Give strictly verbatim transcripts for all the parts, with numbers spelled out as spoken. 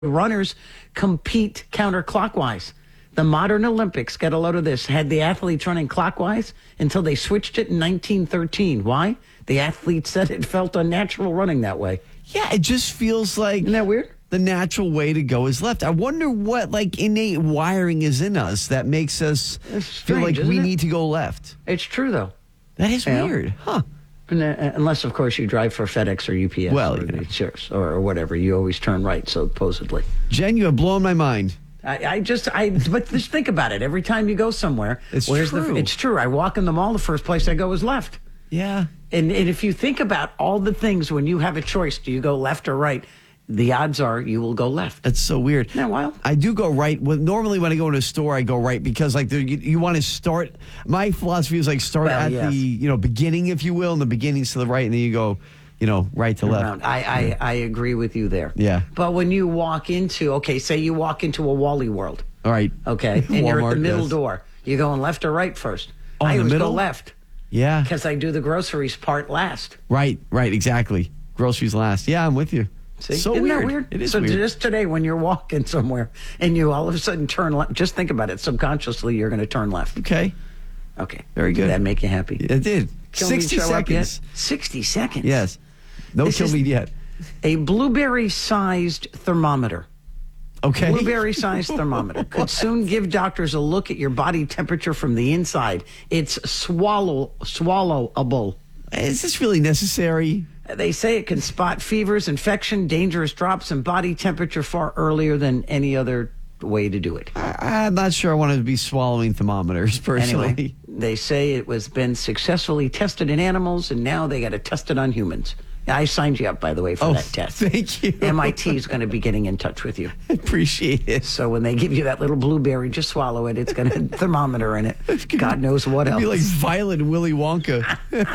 runners compete counterclockwise. The modern Olympics, get a load of this, had the athletes running clockwise until they switched it in nineteen thirteen. Why? The athletes said it felt unnatural running that way. Yeah, it just feels like... Isn't that weird? The natural way to go is left. I wonder what like innate wiring is in us that makes us It's feel strange, like we isn't it? need to go left. It's true, though. That is Yeah. weird, huh? And, uh, unless, of course, you drive for FedEx or U P S Well, or, you know. cheers, or, or whatever. You always turn right, supposedly. Jen, you have blown my mind. I, I just, I, but just think about it. Every time you go somewhere, It's where's true. The, it's true. I walk in the mall, the first place I go is left. Yeah. And, and if you think about all the things when you have a choice, do you go left or right? The odds are you will go left. That's so weird. Isn't that wild? I do go right. Well, normally when I go into a store, I go right because like the, you, you want to start. My philosophy is like start Well, at yes. the you know beginning, if you will, and the beginning's to the right, and then you go, you know, right to left. Around. I, I, I agree with you there. Yeah. But when you walk into, okay, say you walk into a Wally World, All right. okay, and you're at the Walmart, middle yes. door. You going left or right first? Oh, I in the always middle? go left Yeah. because I do the groceries part last. Right. Right. Exactly. Groceries last. Yeah, I'm with you. See? So Isn't weird. that weird? It is so weird. just today when you're walking somewhere and you all of a sudden turn left, just think about it. Subconsciously, you're going to turn left. Okay. Okay. Very good. Did that make you happy? It did. Kill me Sixty show up yet? seconds. sixty seconds. Yes. No This kill is- me yet. A blueberry-sized thermometer. Okay. Blueberry-sized thermometer could soon give doctors a look at your body temperature from the inside. It's swallow swallowable. Is this really necessary? They say it can spot fevers, infection, dangerous drops in body temperature far earlier than any other way to do it. I, I'm not sure I want to be swallowing thermometers personally. Anyway, they say it was been successfully tested in animals, and now they got to test it on humans. I signed you up, by the way, for Oh, that test. thank you. M I T is going to be getting in touch with you. Appreciate it. So when they give you that little blueberry, just swallow it. It's got a thermometer in it. God knows what It'd else. be like Violet and Willy Wonka.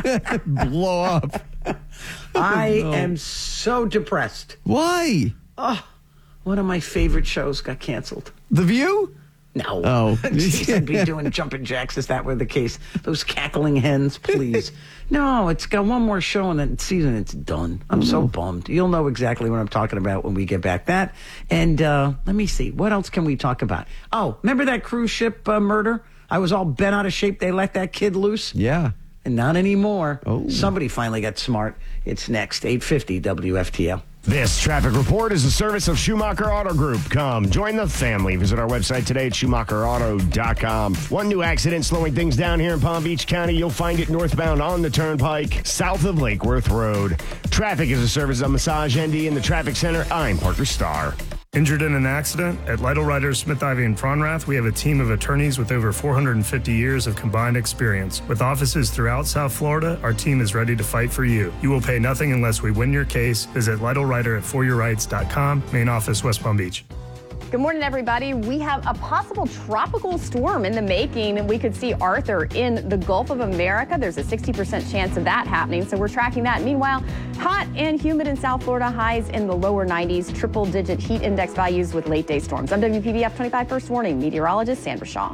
Blow up. I No. am so depressed. Why? One of my favorite shows got canceled. The View? No. Oh. Jeez, I'd be doing jumping jacks if that were the case. Those cackling hens, please. No, it's got one more show in the season. It's done. I'm so bummed. You'll know exactly what I'm talking about when we get back. That. And uh, let me see. What else can we talk about? Oh, remember that cruise ship uh, murder? I was all bent out of shape. They let that kid loose. Yeah. And not anymore. Oh. Somebody finally got smart. It's next. eight fifty W F T L. This traffic report is a service of Schumacher Auto Group. Come, join the family. Visit our website today at schumacher auto dot com. One new accident slowing things down here in Palm Beach County. You'll find it northbound on the Turnpike, south of Lake Worth Road. Traffic is a service of Massage N D in the Traffic Center. I'm Parker Starr. Injured in an accident? At Lytle Writers, Smith, Ivy, and Fronrath, we have a team of attorneys with over four hundred fifty years of combined experience. With offices throughout South Florida, our team is ready to fight for you. You will pay nothing unless we win your case. Visit Lytle Writer at for your rights dot com, main office, West Palm Beach. Good morning, everybody. We have a possible tropical storm in the making. We could see Arthur in the Gulf of America. There's a sixty percent chance of that happening, so we're tracking that. Meanwhile, hot and humid in South Florida, highs in the lower nineties, triple-digit heat index values with late-day storms. I'm W P B F twenty-five First Warning meteorologist Sandra Shaw.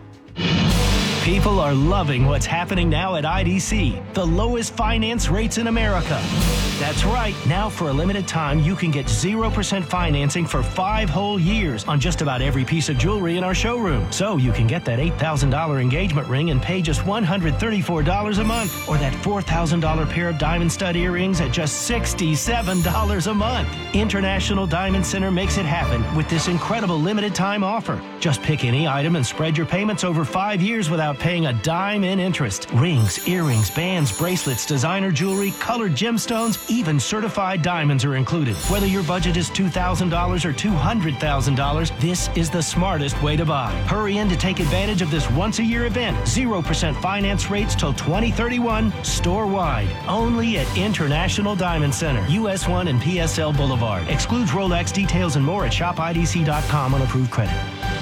People are loving what's happening now at I D C, the lowest finance rates in America. That's right. Now, for a limited time, you can get zero percent financing for five whole years on just about every piece of jewelry in our showroom. So you can get that eight thousand dollars engagement ring and pay just one hundred thirty-four dollars a month, or that four thousand dollars pair of diamond stud earrings at just sixty-seven dollars a month. International Diamond Center makes it happen with this incredible limited time offer. Just pick any item and spread your payments over five years without paying a dime in interest. Rings, earrings, bands, bracelets, designer jewelry, colored gemstones, even certified diamonds are included. Whether your budget is two thousand dollars or two hundred thousand dollars, this is the smartest way to buy. Hurry in to take advantage of this once-a-year event. zero percent finance rates till twenty thirty-one, store-wide. Only at International Diamond Center, U S one and P S L Boulevard. Excludes Rolex. Details and more at shop I D C dot com on approved credit.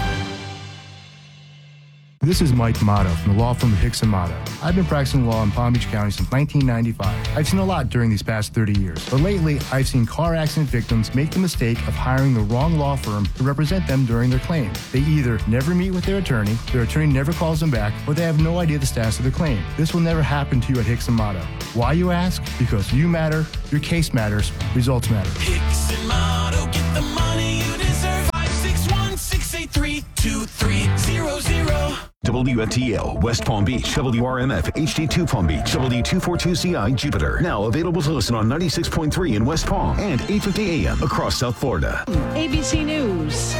This is Mike Motto from the law firm of Hicks and Motto. I've been practicing law in Palm Beach County since nineteen ninety-five. I've seen a lot during these past thirty years, but lately I've seen car accident victims make the mistake of hiring the wrong law firm to represent them during their claim. They either never meet with their attorney, their attorney never calls them back, or they have no idea the status of their claim. This will never happen to you at Hicks and Motto. Why, you ask? Because you matter, your case matters, results matter. Hicks and Motto, get the money you deserve. W F T L, West Palm Beach, W R M F, H D two Palm Beach, W two forty-two C I, Jupiter. Now available to listen on ninety-six point three in West Palm and eight fifty A M across South Florida. A B C News.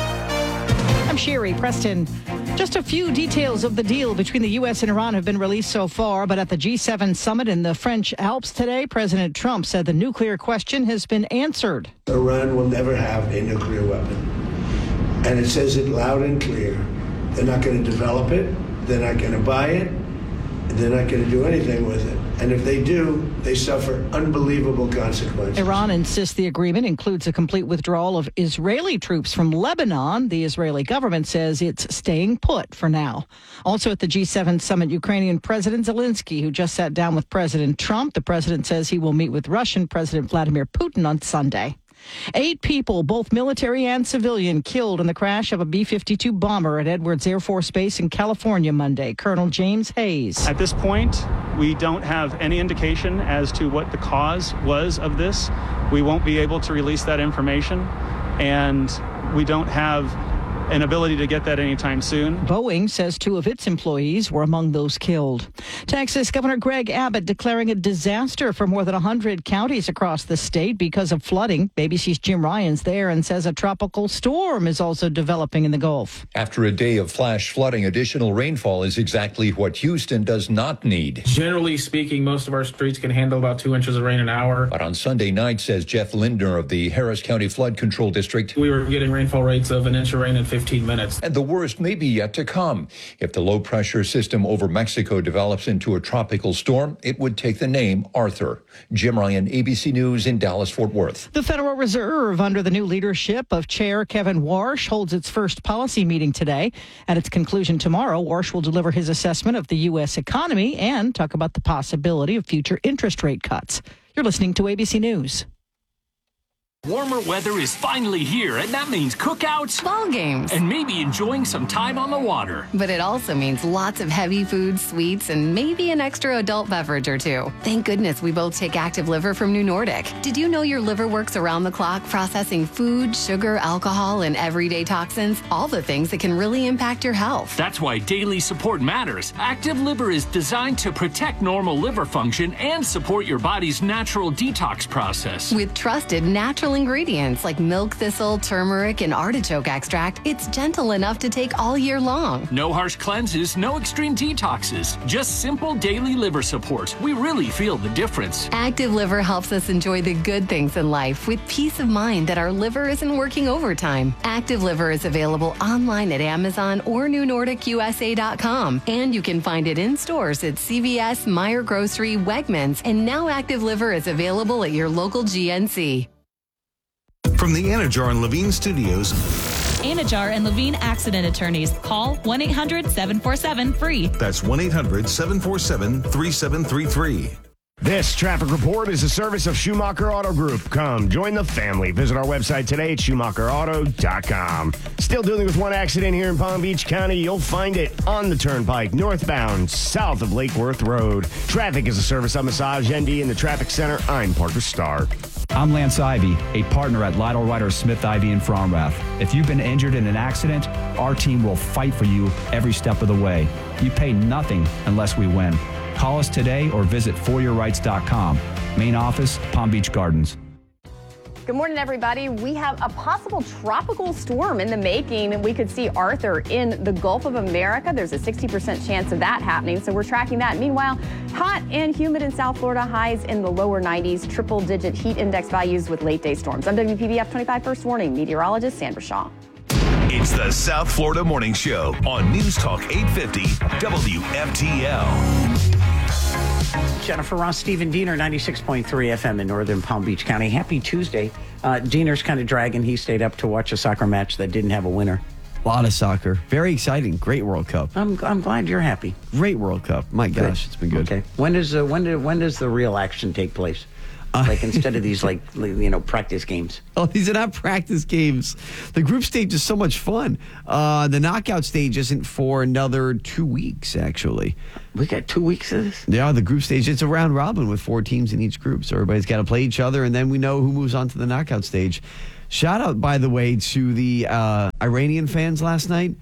I'm Sherry Preston. Just a few details of the deal between the U S and Iran have been released so far, but at the G seven summit in the French Alps today, President Trump said the nuclear question has been answered. Iran will never have a nuclear weapon. And it says it loud and clear. They're not going to develop it. They're not going to buy it. They're not going to do anything with it. And if they do, they suffer unbelievable consequences. Iran insists the agreement includes a complete withdrawal of Israeli troops from Lebanon. The Israeli government says it's staying put for now. Also at the G seven summit, Ukrainian President Zelensky, who just sat down with President Trump. The president says he will meet with Russian President Vladimir Putin on Sunday. Eight people, both military and civilian, killed in the crash of a B fifty-two bomber at Edwards Air Force Base in California Monday. Colonel James Hayes. At this point, we don't have any indication as to what the cause was of this. We won't be able to release that information, and we don't have an ability to get that anytime soon. Boeing says two of its employees were among those killed. Texas Governor Greg Abbott declaring a disaster for more than one hundred counties across the state because of flooding. A B C's Jim Ryan's there and says a tropical storm is also developing in the Gulf. After a day of flash flooding, additional rainfall is exactly what Houston does not need. Generally speaking, most of our streets can handle about two inches of rain an hour. But on Sunday night, says Jeff Lindner of the Harris County Flood Control District, we were getting rainfall rates of an inch of rain in fifteen minutes. And the worst may be yet to come. If the low-pressure system over Mexico develops into a tropical storm, it would take the name Arthur. Jim Ryan, A B C News in Dallas-Fort Worth. The Federal Reserve, under the new leadership of Chair Kevin Warsh, holds its first policy meeting today. At its conclusion tomorrow, Warsh will deliver his assessment of the U S economy and talk about the possibility of future interest rate cuts. You're listening to A B C News. Warmer weather is finally here, and that means cookouts, ball games, and maybe enjoying some time on the water. But it also means lots of heavy foods, sweets, and maybe an extra adult beverage or two. Thank goodness we both take Active Liver from New Nordic. Did you know your liver works around the clock processing food, sugar, alcohol, and everyday toxins? All the things that can really impact your health. That's why daily support matters. Active Liver is designed to protect normal liver function and support your body's natural detox process. With trusted natural ingredients like milk thistle, turmeric, and artichoke extract, it's gentle enough to take all year long. No harsh cleanses, no extreme detoxes, just simple daily liver support. We really feel the difference. Active Liver helps us enjoy the good things in life with peace of mind that our liver isn't working overtime. Active Liver is available online at Amazon or new nordic u s a dot com, and you can find it in stores at C V S, Meijer Grocery, Wegmans, and now Active Liver is available at your local G N C. From the Anajar and Levine Studios. Anajar and Levine Accident Attorneys. Call one eight hundred seven four seven free. That's one eight hundred seven four seven three seven three three. This traffic report is a service of Schumacher Auto Group. Come join the family. Visit our website today at schumacher auto dot com. Still dealing with one accident here in Palm Beach County. You'll find it on the Turnpike, northbound, south of Lake Worth Road. Traffic is a service of Massage N D in the Traffic Center. I'm Parker Stark. I'm Lance Ivy, a partner at Lytle Ryder Smith Ivy in Fromrath. If you've been injured in an accident, our team will fight for you every step of the way. You pay nothing unless we win. Call us today or visit for your rights dot com. Main office, Palm Beach Gardens. Good morning, everybody. We have a possible tropical storm in the making. We could see Arthur in the Gulf of America. There's a sixty percent chance of that happening, so we're tracking that. Meanwhile, hot and humid in South Florida, highs in the lower nineties, triple-digit heat index values with late-day storms. I'm W P B F twenty-five First Warning meteorologist Sandra Shaw. It's the South Florida Morning Show on News Talk eight fifty W F T L. Jennifer Ross, Stephen Diener, ninety-six point three F M in northern Palm Beach County. Happy Tuesday. Uh, Diener's kind of dragging. He stayed up to watch a soccer match that didn't have a winner. A lot of soccer. Very exciting. Great World Cup. I'm I'm glad you're happy. Great World Cup. My gosh, good. It's been good. Okay. When does uh, when do, when does the real action take place? Like instead of these like you know practice games. Oh, these are not practice games. The group stage is so much fun. Uh, the knockout stage isn't for another two weeks, actually. We got two weeks of this? Yeah, the group stage. It's a round robin with four teams in each group. So everybody's got to play each other, and then we know who moves on to the knockout stage. Shout out, by the way, to the uh, Iranian fans last night.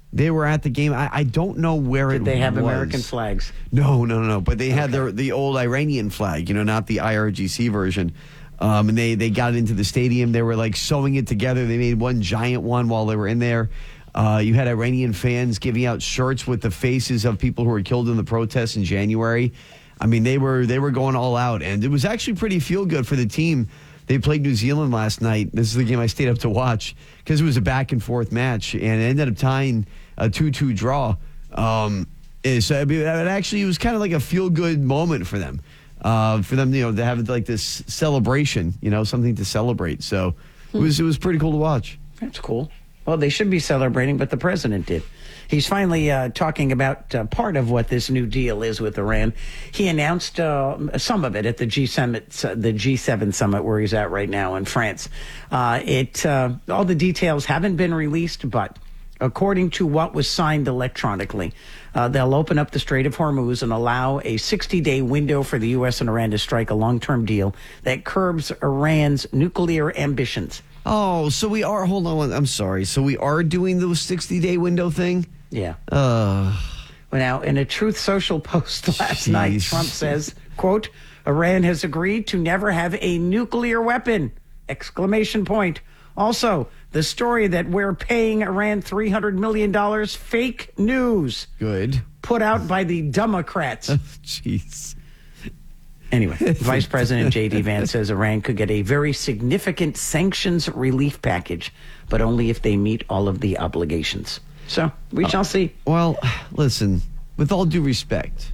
They were at the game. I, I don't know where Did it they have was. American flags? No, no, no, no. But they had their the old Iranian flag, you know, not the I R G C version. Um, and they, they got it into the stadium. They were like sewing it together. They made one giant one while they were in there. Uh, you had Iranian fans giving out shirts with the faces of people who were killed in the protests in January. I mean, they were they were going all out, and it was actually pretty feel good for the team. They played New Zealand last night. This is the game I stayed up to watch because it was a back and forth match, and it ended up tying a two two draw. Um, so it actually was kind of like a feel good moment for them, uh, for them, you know, to have like this celebration, you know, something to celebrate. So it was it was pretty cool to watch. That's cool. Well, they should be celebrating, but the president did. He's finally uh, talking about uh, part of what this new deal is with Iran. He announced uh, some of it at the G summit, uh, the G seven summit where he's at right now in France. Uh, it uh, all the details haven't been released, but according to what was signed electronically, uh, they'll open up the Strait of Hormuz and allow a sixty-day window for the U S and Iran to strike a long-term deal that curbs Iran's nuclear ambitions. Oh, so we are, hold on, I'm sorry. So we are doing the sixty-day window thing? Yeah. Uh, well, now, in a Truth Social post last Jeez. night, Trump says, quote, Iran has agreed to never have a nuclear weapon, exclamation point. Also, the story that we're paying Iran three hundred million dollars, fake news. Good. Put out by the Democrats. Jeez. Anyway, Vice President J D. Vance says Iran could get a very significant sanctions relief package, but only if they meet all of the obligations. So we uh, shall see. Well, listen, with all due respect,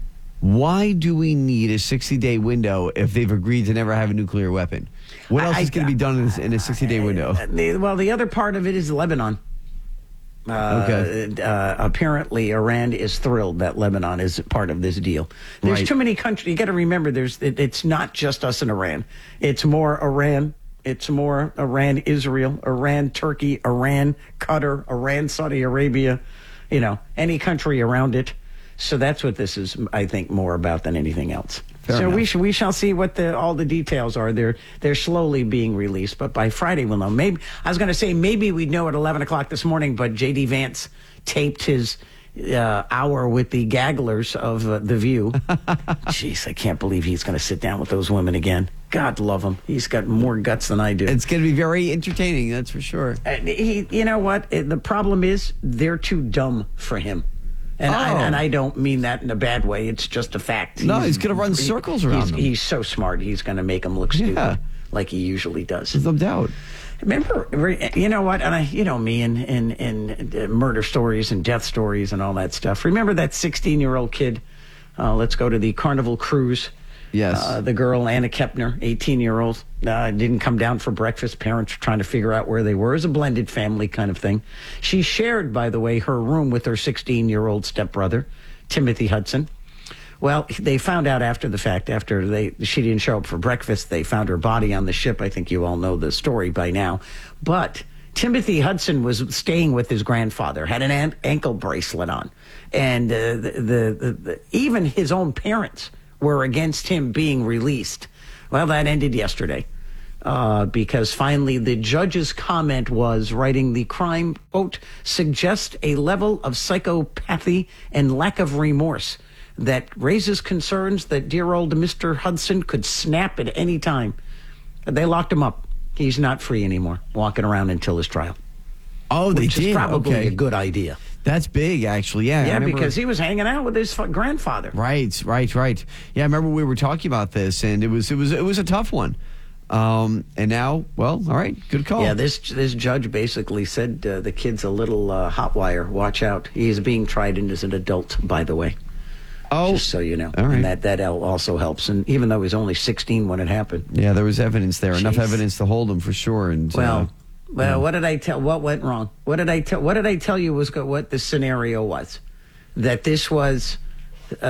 why do we need a sixty-day window if they've agreed to never have a nuclear weapon? What else I, is going to be done in a sixty-day window? The, well, the other part of it is Lebanon. Uh, okay. Uh, apparently, Iran is thrilled that Lebanon is part of this deal. There's right. too many countries. You got to remember, there's it, it's not just us and Iran. It's more Iran. It's more Iran, Israel, Iran, Turkey, Iran, Qatar, Iran, Saudi Arabia. You know, any country around it. So that's what this is, I think, more about than anything else. Fair so enough. we sh- we shall see what the all the details are. They're they're slowly being released, but by Friday we'll know. Maybe I was going to say maybe we'd know at eleven o'clock this morning, but J D. Vance taped his uh, hour with the gagglers of uh, The View. Jeez, I can't believe he's going to sit down with those women again. God love him. He's got more guts than I do. It's going to be very entertaining, that's for sure. Uh, he, you know what? The problem is they're too dumb for him. And, oh. I, and I don't mean that in a bad way. It's just a fact. No, he's, he's going to run circles around he's, them. He's so smart. He's going to make them look stupid, yeah. like he usually does. There's no doubt. Remember, you know what? And I, you know me and and and murder stories and death stories and all that stuff. Remember that sixteen-year-old kid? Uh, let's go to the Carnival Cruise. Yes. Uh, the girl, Anna Kepner, eighteen-year-old, uh, didn't come down for breakfast. Parents were trying to figure out where they were. It was a blended family kind of thing. She shared, by the way, her room with her sixteen-year-old stepbrother, Timothy Hudson. Well, they found out after the fact, after they she didn't show up for breakfast, they found her body on the ship. I think you all know the story by now. But Timothy Hudson was staying with his grandfather, had an an- ankle bracelet on. And uh, the, the, the, the even his own parents were against him being released. Well, that ended yesterday. Uh, because finally the judge's comment was, writing, the crime, quote, suggests a level of psychopathy and lack of remorse that raises concerns that dear old Mister Hudson could snap at any time. They locked him up. He's not free anymore, walking around until his trial. Oh, they Which did? is probably Okay. a good idea. That's big, actually. Yeah, I Yeah, remember- because he was hanging out with his f- grandfather. Right, right, right. Yeah, I remember we were talking about this, and it was it was it was a tough one. Um, and now, well, all right, good call. Yeah, this this judge basically said uh, the kid's a little uh, hot wire. Watch out. He is being tried as an adult, by the way. Oh, just so you know. all right. And that that also helps. And even though he was only sixteen when it happened. Yeah, there was evidence there, enough Jeez. evidence to hold him for sure. And Well, uh, well, yeah. what did I tell? What went wrong? What did I tell? What did I tell you was go, what the scenario was? That this was uh,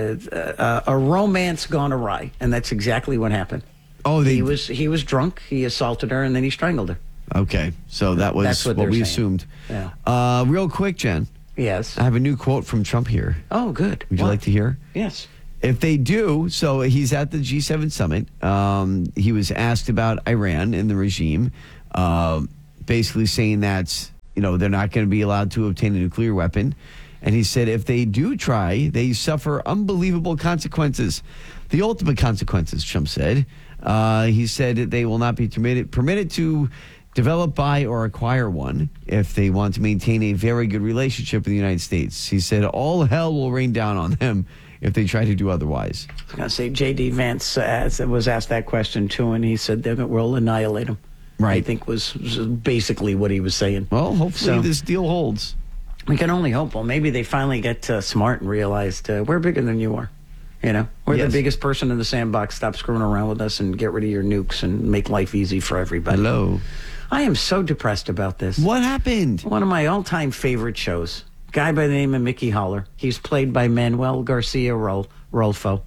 a, a romance gone awry, and that's exactly what happened. Oh, they, he was he was drunk. He assaulted her, and then he strangled her. Okay, so that was That's what what, they're we saying. assumed. Yeah. Uh, real quick, Jen. Yes. I have a new quote from Trump here. Oh, good. Would you What? like to hear? Yes. If they do, so he's at the G seven summit. Um, he was asked about Iran and the regime, uh, basically saying that you know, they're not going to be allowed to obtain a nuclear weapon. And he said if they do try, they suffer unbelievable consequences. The ultimate consequences, Trump said. Uh, he said that they will not be permitted, permitted to develop, buy, or acquire one if they want to maintain a very good relationship with the United States. He said all hell will rain down on them if they try to do otherwise. I was going to say, J D. Vance uh, was asked that question, too, and he said they're, we'll annihilate them. Right. I think was, was basically what he was saying. Well, hopefully So- this deal holds. We can only hope. Well, maybe they finally get uh, smart and realized uh, we're bigger than you are. You know, we're Yes. the biggest person in the sandbox. Stop screwing around with us and get rid of your nukes and make life easy for everybody. Hello. I am so depressed about this. What happened? One of my all-time favorite shows. Guy by the name of Mickey Holler. He's played by Manuel Garcia Rol- Rolfo.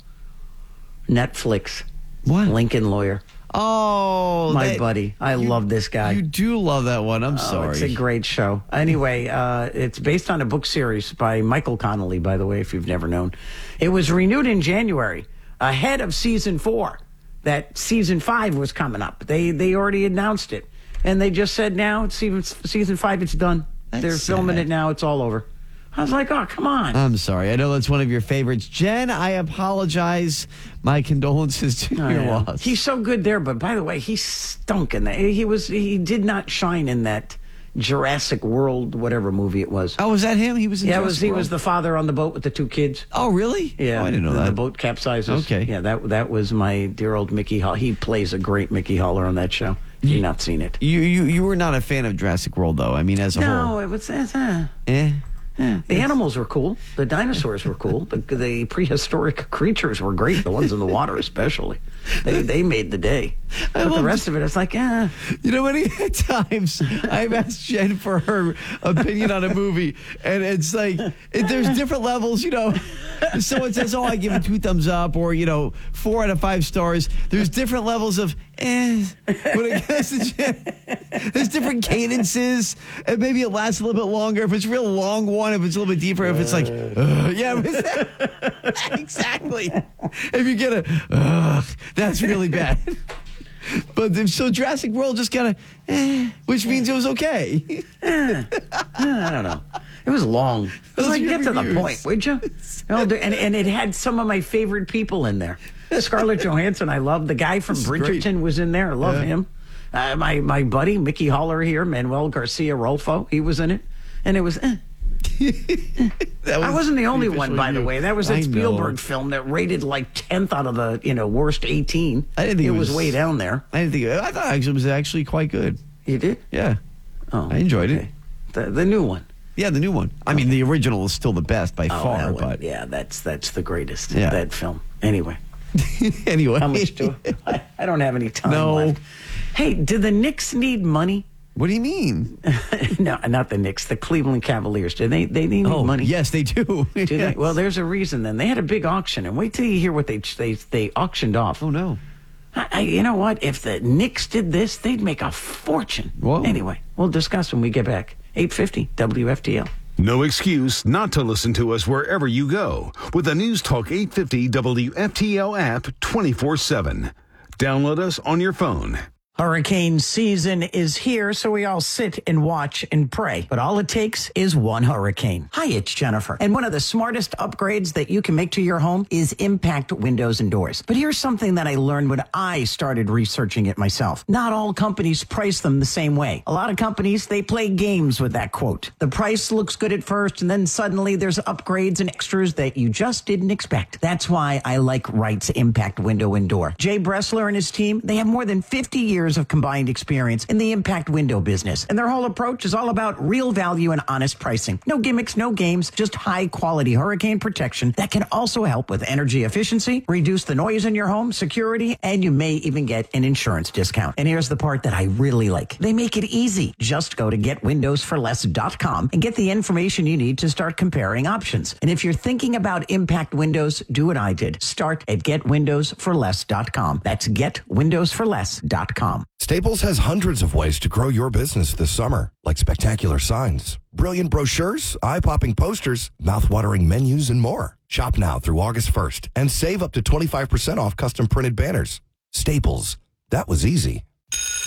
Netflix. What? Lincoln Lawyer. Oh, My that- buddy. I you- love this guy. You do love that one. I'm Oh, sorry. It's a great show. Anyway, uh, it's based on a book series by Michael Connolly, by the way, if you've never known. It was renewed in January, ahead of season four. That season five was coming up. They they already announced it, and they just said now it's season season five. It's done. That's They're filming sad. it now. It's all over. I was like, oh, come on. I'm sorry. I know that's one of your favorites. Jen, I apologize. My condolences to I your know. loss. He's so good there, but by the way, he stunk in that. He was he did not shine in that Jurassic World, whatever movie it was. Oh, was that him? He was in Yeah, it Jurassic was. He World? was the father on the boat with the two kids. Oh, really? Yeah, Oh, I didn't know the, that. The boat capsizes. Okay. Yeah, that that was my dear old Mickey Hall. He plays a great Mickey Holler on that show. You've not seen it. You, you you were not a fan of Jurassic World, though. I mean, as a No, whole. it was. Uh, Eh? yeah. The animals were cool. The dinosaurs were cool. The, the prehistoric creatures were great. The ones in the water, especially. They they made the day. But the love rest of it, it's like, eh. You know, many times I've asked Jen for her opinion on a movie, and it's like it, there's different levels. You know, someone says, "Oh, I give it two thumbs up," or you know, four out of five stars. There's different levels of eh. When it comes to Jen, there's different cadences, and maybe it lasts a little bit longer if it's a real long one. If it's a little bit deeper, if it's like, uh, yeah, exactly. If you get a, uh, that's really bad. But the- so Jurassic World just got a, eh, which means it was okay. I don't know. It was long. It was Those like, are get to the reviews. point, would you? And, and it had some of my favorite people in there. Scarlett Johansson, I love. The guy from This is Bridgerton great. was in there. I love Yeah. him. Uh, my, my buddy, Mickey Holler here, Manuel Garcia Rolfo, he was in it. And it was, eh. That I wasn't the only official one, by the review. way. That was I that know. Spielberg film that rated like tenth out of the, you know, worst eighteen. I didn't think it it was, was- way down there. I didn't think. I thought actually it was actually quite good. You did? Yeah, Oh, I enjoyed okay. it. The, the new one. Yeah, the new one. I mean, the original is still the best by Oh, far. that one. But Yeah, that's that's the greatest, Yeah. that film. Anyway. anyway, How much do I, I don't have any time No. left. Hey, do the Knicks need money? What do you mean? No, not the Knicks. The Cleveland Cavaliers. Do they? They need Oh, money. yes, they do. Do they? Yes. Well, there's a reason. Then they had a big auction, and wait till you hear what they they they auctioned off. Oh no. I, I, you know what? If the Knicks did this, they'd make a fortune. Whoa. Anyway, we'll discuss when we get back. eight fifty W F T L. No excuse not to listen to us wherever you go with the News Talk eight fifty W F T L app twenty-four seven. Download us on your phone. Hurricane season is here, so we all sit and watch and pray. But all it takes is one hurricane. Hi, it's Jennifer. And one of the smartest upgrades that you can make to your home is Impact Windows and Doors. But here's something that I learned when I started researching it myself. Not all companies price them the same way. A lot of companies, they play games with that quote. The price looks good at first, and then suddenly there's upgrades and extras that you just didn't expect. That's why I like Wright's Impact Window and Door. Jay Bressler and his team, they have more than fifty years of combined experience in the impact window business. And their whole approach is all about real value and honest pricing. No gimmicks, no games, just high quality hurricane protection that can also help with energy efficiency, reduce the noise in your home, security, and you may even get an insurance discount. And here's the part that I really like. They make it easy. Just go to get windows for less dot com and get the information you need to start comparing options. And if you're thinking about impact windows, do what I did. Start at get windows for less dot com. That's get windows for less dot com. Staples has hundreds of ways to grow your business this summer, like spectacular signs, brilliant brochures, eye-popping posters, mouth-watering menus, and more. Shop now through August first and save up to twenty-five percent off custom printed banners. Staples. That was easy.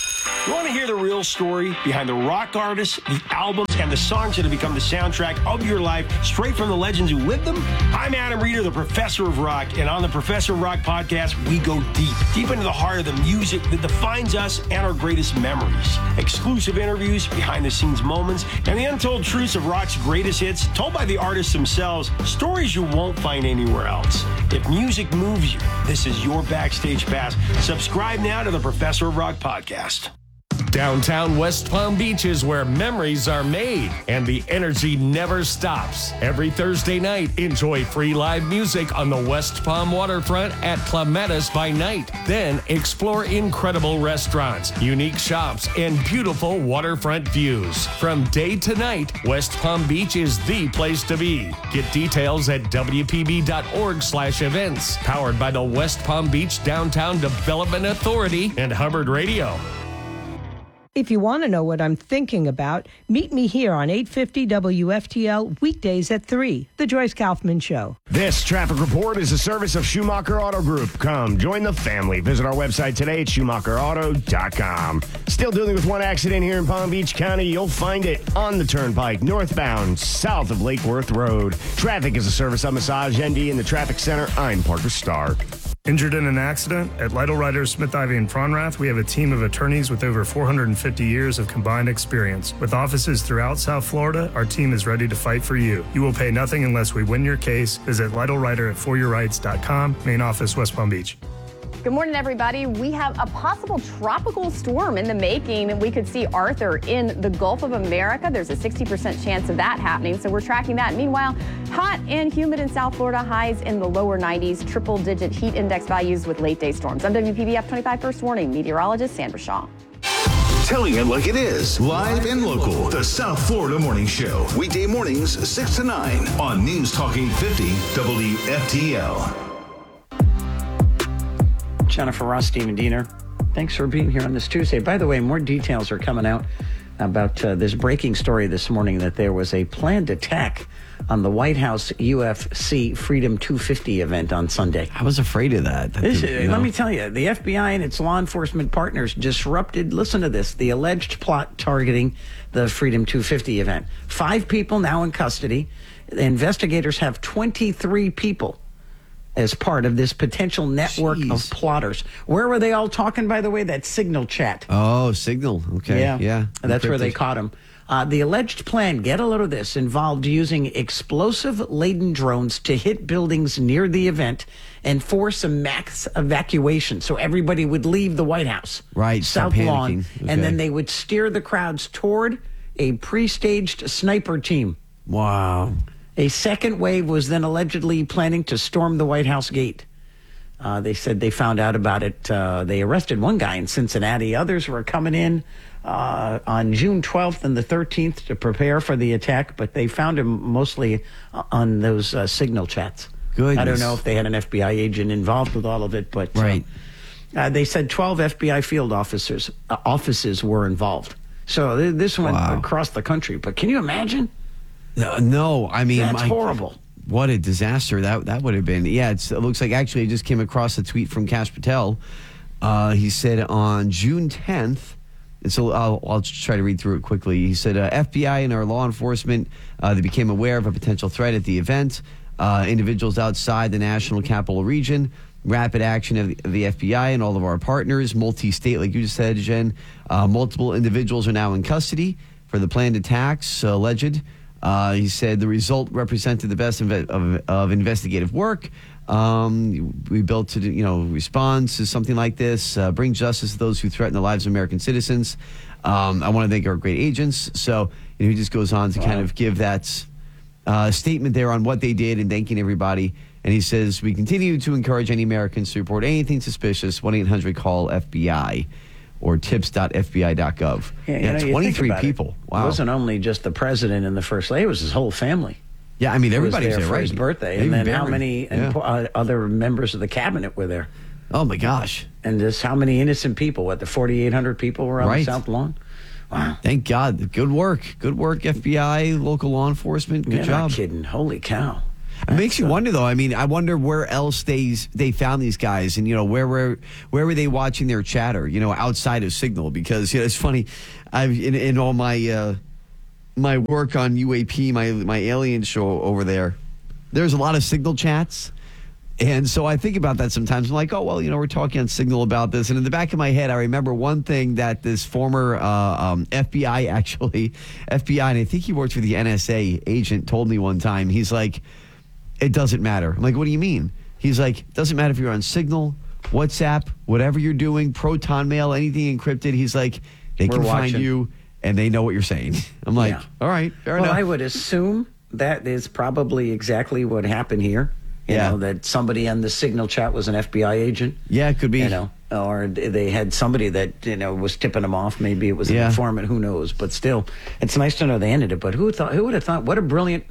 You want to hear the real story behind the rock artists, the albums, and the songs that have become the soundtrack of your life, straight from the legends who lived them? I'm Adam Reeder, the Professor of Rock, and on the Professor of Rock podcast, we go deep, deep into the heart of the music that defines us and our greatest memories. Exclusive interviews, behind-the-scenes moments, and the untold truths of rock's greatest hits, told by the artists themselves, stories you won't find anywhere else. If music moves you, this is your backstage pass. Subscribe now to the Professor of Rock podcast. Downtown West Palm Beach is where memories are made and the energy never stops. Every Thursday night, enjoy free live music on the West Palm waterfront at Clematis by Night. Then explore incredible restaurants, unique shops, and beautiful waterfront views. From day to night, West Palm Beach is the place to be. Get details at W P B dot org slash events. Powered by the West Palm Beach Downtown Development Authority and Hubbard Radio. If you want to know what I'm thinking about, meet me here on eight fifty W F T L weekdays at three, The Joyce Kaufman Show. This traffic report is a service of Schumacher Auto Group. Come, join the family. Visit our website today at Schumacher Auto dot com. Still dealing with one accident here in Palm Beach County. You'll find it on the Turnpike, northbound, south of Lake Worth Road. Traffic is a service of Massage N D in the Traffic Center. I'm Parker Starr. Injured in an accident? At Lytle Writers, Smith, Ivy, and Fronrath, we have a team of attorneys with over four hundred fifty years of combined experience. With offices throughout South Florida, our team is ready to fight for you. You will pay nothing unless we win your case. Visit Lytle Writer at for your rights dot com, main office, West Palm Beach. Good morning, everybody. We have a possible tropical storm in the making. We could see Arthur in the Gulf of America. There's a sixty percent chance of that happening, so we're tracking that. Meanwhile, hot and humid in South Florida, highs in the lower nineties, triple-digit heat index values with late-day storms. I'm W P B F twenty-five First Warning meteorologist Sandra Shaw. Telling it like it is, live and local. The South Florida Morning Show. Weekday mornings, six to nine on News Talk eight fifty W F T L. Jennifer Ross, Stephen Diener, thanks for being here on this Tuesday. By the way, more details are coming out about uh, this breaking story this morning that there was a planned attack on the White House U F C Freedom two fifty event on Sunday. I was afraid of that. that This, could, let know. me tell you, the F B I and its law enforcement partners disrupted, listen to this, the alleged plot targeting the Freedom two fifty event. Five people now in custody. The investigators have twenty-three people as part of this potential network Jeez. of plotters. Where were they all talking, by the way? That Signal chat. Oh, Signal. Okay. Yeah. Yeah. That's where they Encrypted. caught him. Uh, the alleged plan, get a load of this, involved using explosive-laden drones to hit buildings near the event and force a mass evacuation so everybody would leave the White House. Right, stop South Lawn. panicking. Okay. And then they would steer the crowds toward a pre-staged sniper team. Wow. A second wave was then allegedly planning to storm the White House gate. Uh, they said they found out about it. Uh, they arrested one guy in Cincinnati. Others were coming in uh, on June twelfth and the thirteenth to prepare for the attack, but they found him mostly on those uh, Signal chats. Goodness. I don't know if they had an F B I agent involved with all of it, but uh, Right. uh, they said twelve F B I field officers uh, offices were involved. So th- this went Wow. across the country. But can you imagine? No, no, I mean, That's my- horrible. What a disaster that that would have been. Yeah, it's, it looks like actually I just came across a tweet from Kash Patel. Uh, he said on June tenth, and so I'll, I'll just try to read through it quickly. He said uh, F B I and our law enforcement, uh, they became aware of a potential threat at the event. Uh, individuals outside the National Capital Region, rapid action of the, of the F B I and all of our partners, multi-state, like you just said, Jen. Uh, multiple individuals are now in custody for the planned attacks, uh, alleged. Uh, he said the result represented the best inve- of, of investigative work. Um, we built to, you know, respond to something like this, uh, bring justice to those who threaten the lives of American citizens. Um, I want to thank our great agents. So you know, he just goes on to wow. kind of give that uh, statement there on what they did and thanking everybody. And he says, we continue to encourage any Americans to report anything suspicious, one eight hundred call F B I. Or tips dot F B I dot gov. Yeah, yeah, you know, twenty-three it. people. Wow. It wasn't only just the president and the first lady, it was his whole family. Yeah, I mean, everybody was was there there, for right? his birthday. Even And then Barron. how many Yeah. impo- uh, other members of the cabinet were there? Oh, my gosh. And just how many innocent people? What, the forty-eight hundred people were on Right. the South Lawn? Wow. Thank God. Good work. Good work, F B I, local law enforcement. Good You're job. not kidding. Holy cow. It makes you wonder, though. I mean, I wonder where else they they found these guys, and you know, where were where were they watching their chatter? You know, outside of Signal, because you know, it's funny. I've in, in all my uh, my work on U A P, my my alien show over there. There's a lot of Signal chats, and so I think about that sometimes. I'm like, oh well, you know, we're talking on Signal about this, and in the back of my head, I remember one thing that this former uh, um, F B I actually F B I, and I think he worked for the N S A agent, told me one time. He's like, it doesn't matter. I'm like, what do you mean? He's like, it doesn't matter if you're on Signal, WhatsApp, whatever you're doing, Proton Mail, anything encrypted. He's like, they We're can watching. find you and they know what you're saying. I'm like, Yeah. all right, fair well, enough. I would assume that is probably exactly what happened here. You Yeah. know, that somebody on the Signal chat was an F B I agent. Yeah, it could be. You know, or they had somebody that, you know, was tipping them off. Maybe it was an Yeah. informant. Who knows? But still, it's nice to know they ended it. But who thought? Who would have thought? What a brilliant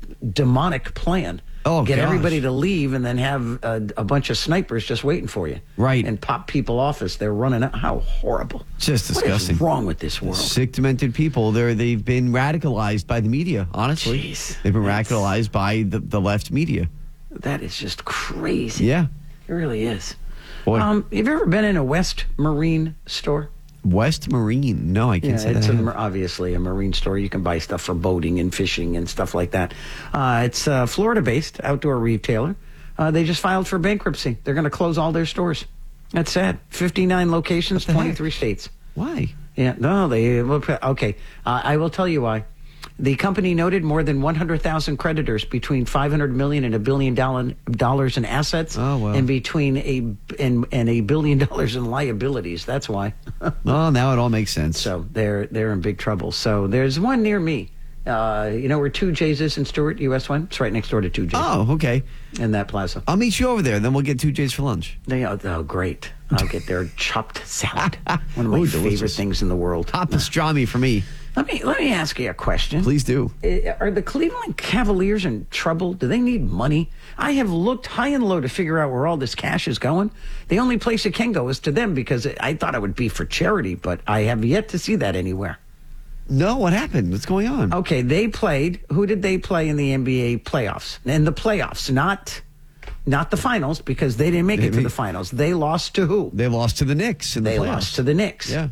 demonic plan. Oh, Get gosh. everybody to leave and then have a, a bunch of snipers just waiting for you. Right. And pop people off as they're running out. How horrible. Just disgusting. What is wrong with this world? Sick, demented people. They're, they've been radicalized by the media, honestly. Jeez. They've been radicalized by the, the left media. That is just crazy. Yeah. It really is. Boy. Um, have you ever been in a West Marine store? West Marine. No, I can't Yeah, say it's that. I a, have. mar- obviously a marine store. You can buy stuff for boating and fishing and stuff like that. Uh, it's a Florida-based outdoor retailer. Uh, they just filed for bankruptcy. They're going to close all their stores. That's sad. fifty-nine locations, twenty-three states. Why? Yeah, no, they okay. Uh, I will tell you why. The company noted more than one hundred thousand creditors, between five hundred million and a billion dollar, dollars in assets, Oh, well. and between a and, and a billion dollars in liabilities. That's why. Oh, now it all makes sense. So they're they're in big trouble. So there's one near me. Uh, you know where two J's is in Stewart, U S one? It's right next door to two J's. Oh, okay. In that plaza. I'll meet you over there. Then we'll get two J's for lunch. They are, oh, great. I'll get their chopped salad. One of my Ooh, favorite delicious. things in the world. Hot pastrami for me. Let me let me ask you a question. Please do. Uh, Are the Cleveland Cavaliers in trouble? Do they need money? I have looked high and low to figure out where all this cash is going. The only place it can go is to them, because I thought it would be for charity, but I have yet to see that anywhere. No, what happened? What's going on? Okay, they played. Who did they play in the N B A playoffs? In the playoffs, not not the finals, because they didn't make They it to made- the finals. They lost to who? They lost to the Knicks in the They playoffs. lost to the Knicks. Yeah.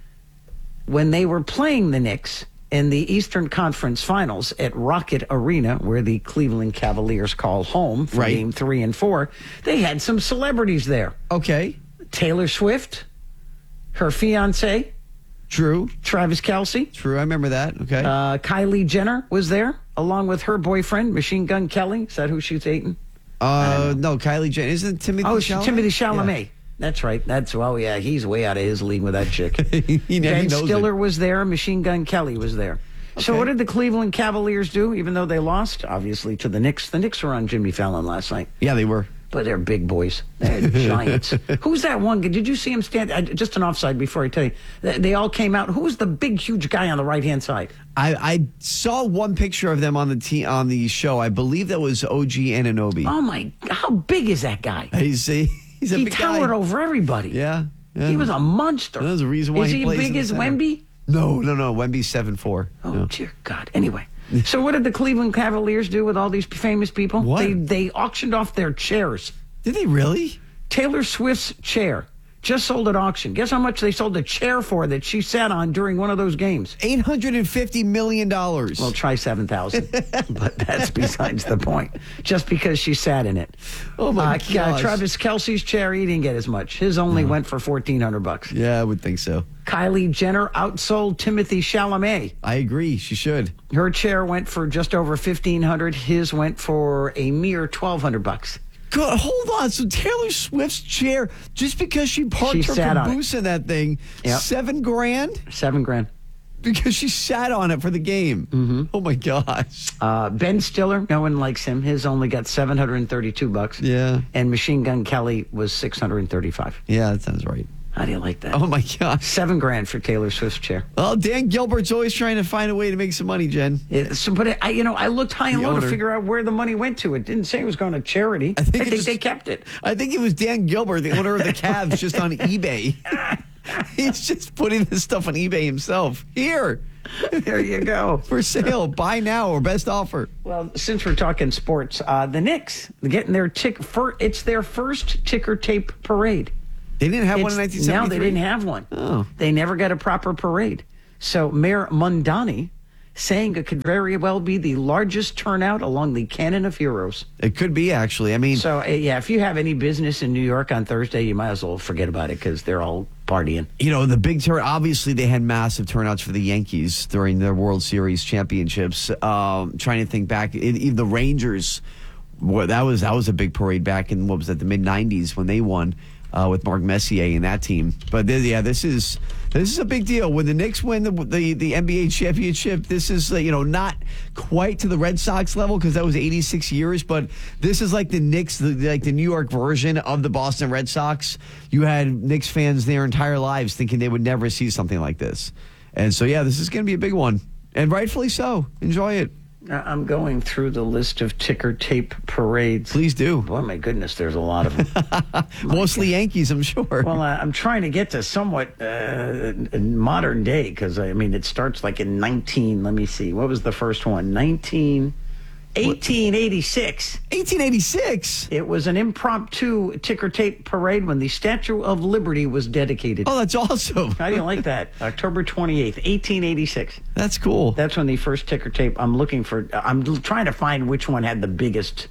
When they were playing the Knicks in the Eastern Conference Finals at Rocket Arena, where the Cleveland Cavaliers call home for Right. game three and four, they had some celebrities there. Okay. Taylor Swift, her fiance, True. Travis Kelce, True. I remember that. Okay. uh, Kylie Jenner was there, along with her boyfriend, Machine Gun Kelly. Is that who she's dating? uh, no, Kylie Jenner. Isn't it Timothy Oh, Chalamet? Timothy Chalamet. That's right. That's, well, yeah, he's way out of his league with that chick. he, he Ben knows Stiller it. was there. Machine Gun Kelly was there. So Okay. what did the Cleveland Cavaliers do, even though they lost? Obviously, to the Knicks. The Knicks were on Jimmy Fallon last night. Yeah, they were. But they're big boys. They're giants. Who's that one? Did you see him stand? uh, Just an offside before I tell you. They they all came out. Who's the big, huge guy on the right-hand side? I, I saw one picture of them on the te- on the show. I believe that was O G Anunoby. Oh, my. How big is that guy? He's a, he's a He big towered guy. over everybody. Yeah, yeah. He was a monster. There's a reason why Is he he plays big in the as center. Wemby? No, no, no. Wemby's seven four. Oh, No. dear God. Anyway. So what did the Cleveland Cavaliers do with all these famous people? What? They, they auctioned off their chairs. Did they really? Taylor Swift's chair just sold at auction. Guess how much they sold the chair for that she sat on during one of those games? eight hundred fifty million dollars. Well, try seven thousand, but that's besides the point. Just because she sat in it. Oh, my uh, gosh. Travis Kelce's chair, he didn't get as much. His only went for fourteen hundred bucks. Yeah, I would think so. Kylie Jenner outsold Timothy Chalamet. I agree. She should. Her chair went for just over fifteen hundred. His went for a mere twelve hundred bucks. God, hold on. So Taylor Swift's chair, just because she parked She her sat on it. caboose in that thing, Yep. seven grand Seven grand. because she sat on it for the game. Mm-hmm. Oh my gosh. Uh, Ben Stiller, no one likes him. His only got seven hundred thirty-two bucks. Yeah. And Machine Gun Kelly was six hundred thirty-five. Yeah, that sounds right. How do you like that? Oh my gosh. Seven grand for Taylor Swift's chair. Well, Dan Gilbert's always trying to find a way to make some money, Jen. Yeah, so, but I, you know, I looked high and The low to owner. figure out where the money went to. It didn't say it was going to charity. I think think, it just- they kept it. I think it was Dan Gilbert, the owner of the Cavs, just on eBay. He's just putting this stuff on eBay himself. Here, There you go. For sale. Buy now or best offer. Well, since we're talking sports, uh, the Knicks getting their tick. For, it's their first ticker tape parade. They didn't have It's- one in nineteen seventy-three? No, they didn't have one. Oh. They never got a proper parade. So Mayor Mondani saying it could very well be the largest turnout along the Canon of Heroes. It could be, actually. I mean, So, uh, yeah, if you have any business in New York on Thursday, you might as well forget about it because they're all partying. you know, the big turn, obviously they had massive turnouts for the Yankees during their World Series championships. Um, trying to think back, it, it- the Rangers, well, that was that was a big parade back in, what was that, the mid nineties when they won uh, with Mark Messier and that team. But th- yeah, this is this is a big deal. When the Knicks win the the, the N B A championship, this is, uh, you know, not quite to the Red Sox level because that was eighty-six years, but this is like the Knicks, the, like the New York version of the Boston Red Sox. You had Knicks fans their entire lives thinking they would never see something like this. And so, yeah, this is going to be a big one. And rightfully so. Enjoy it. I'm going through the list of ticker tape parades. Please do. Boy, my goodness, there's a lot of them. Mostly Yankees, I'm sure. Well, uh, I'm trying to get to somewhat uh, in modern day because, I mean, it starts like in nineteen, let me see. What was the first one? nineteen, eighteen eighty-six. eighteen eighty-six? It was an impromptu ticker tape parade when the Statue of Liberty was dedicated. Oh, that's awesome. How do you like that? October twenty-eighth, eighteen eighty-six. That's cool. That's when the first ticker tape, I'm looking for, I'm trying to find which one had the biggest.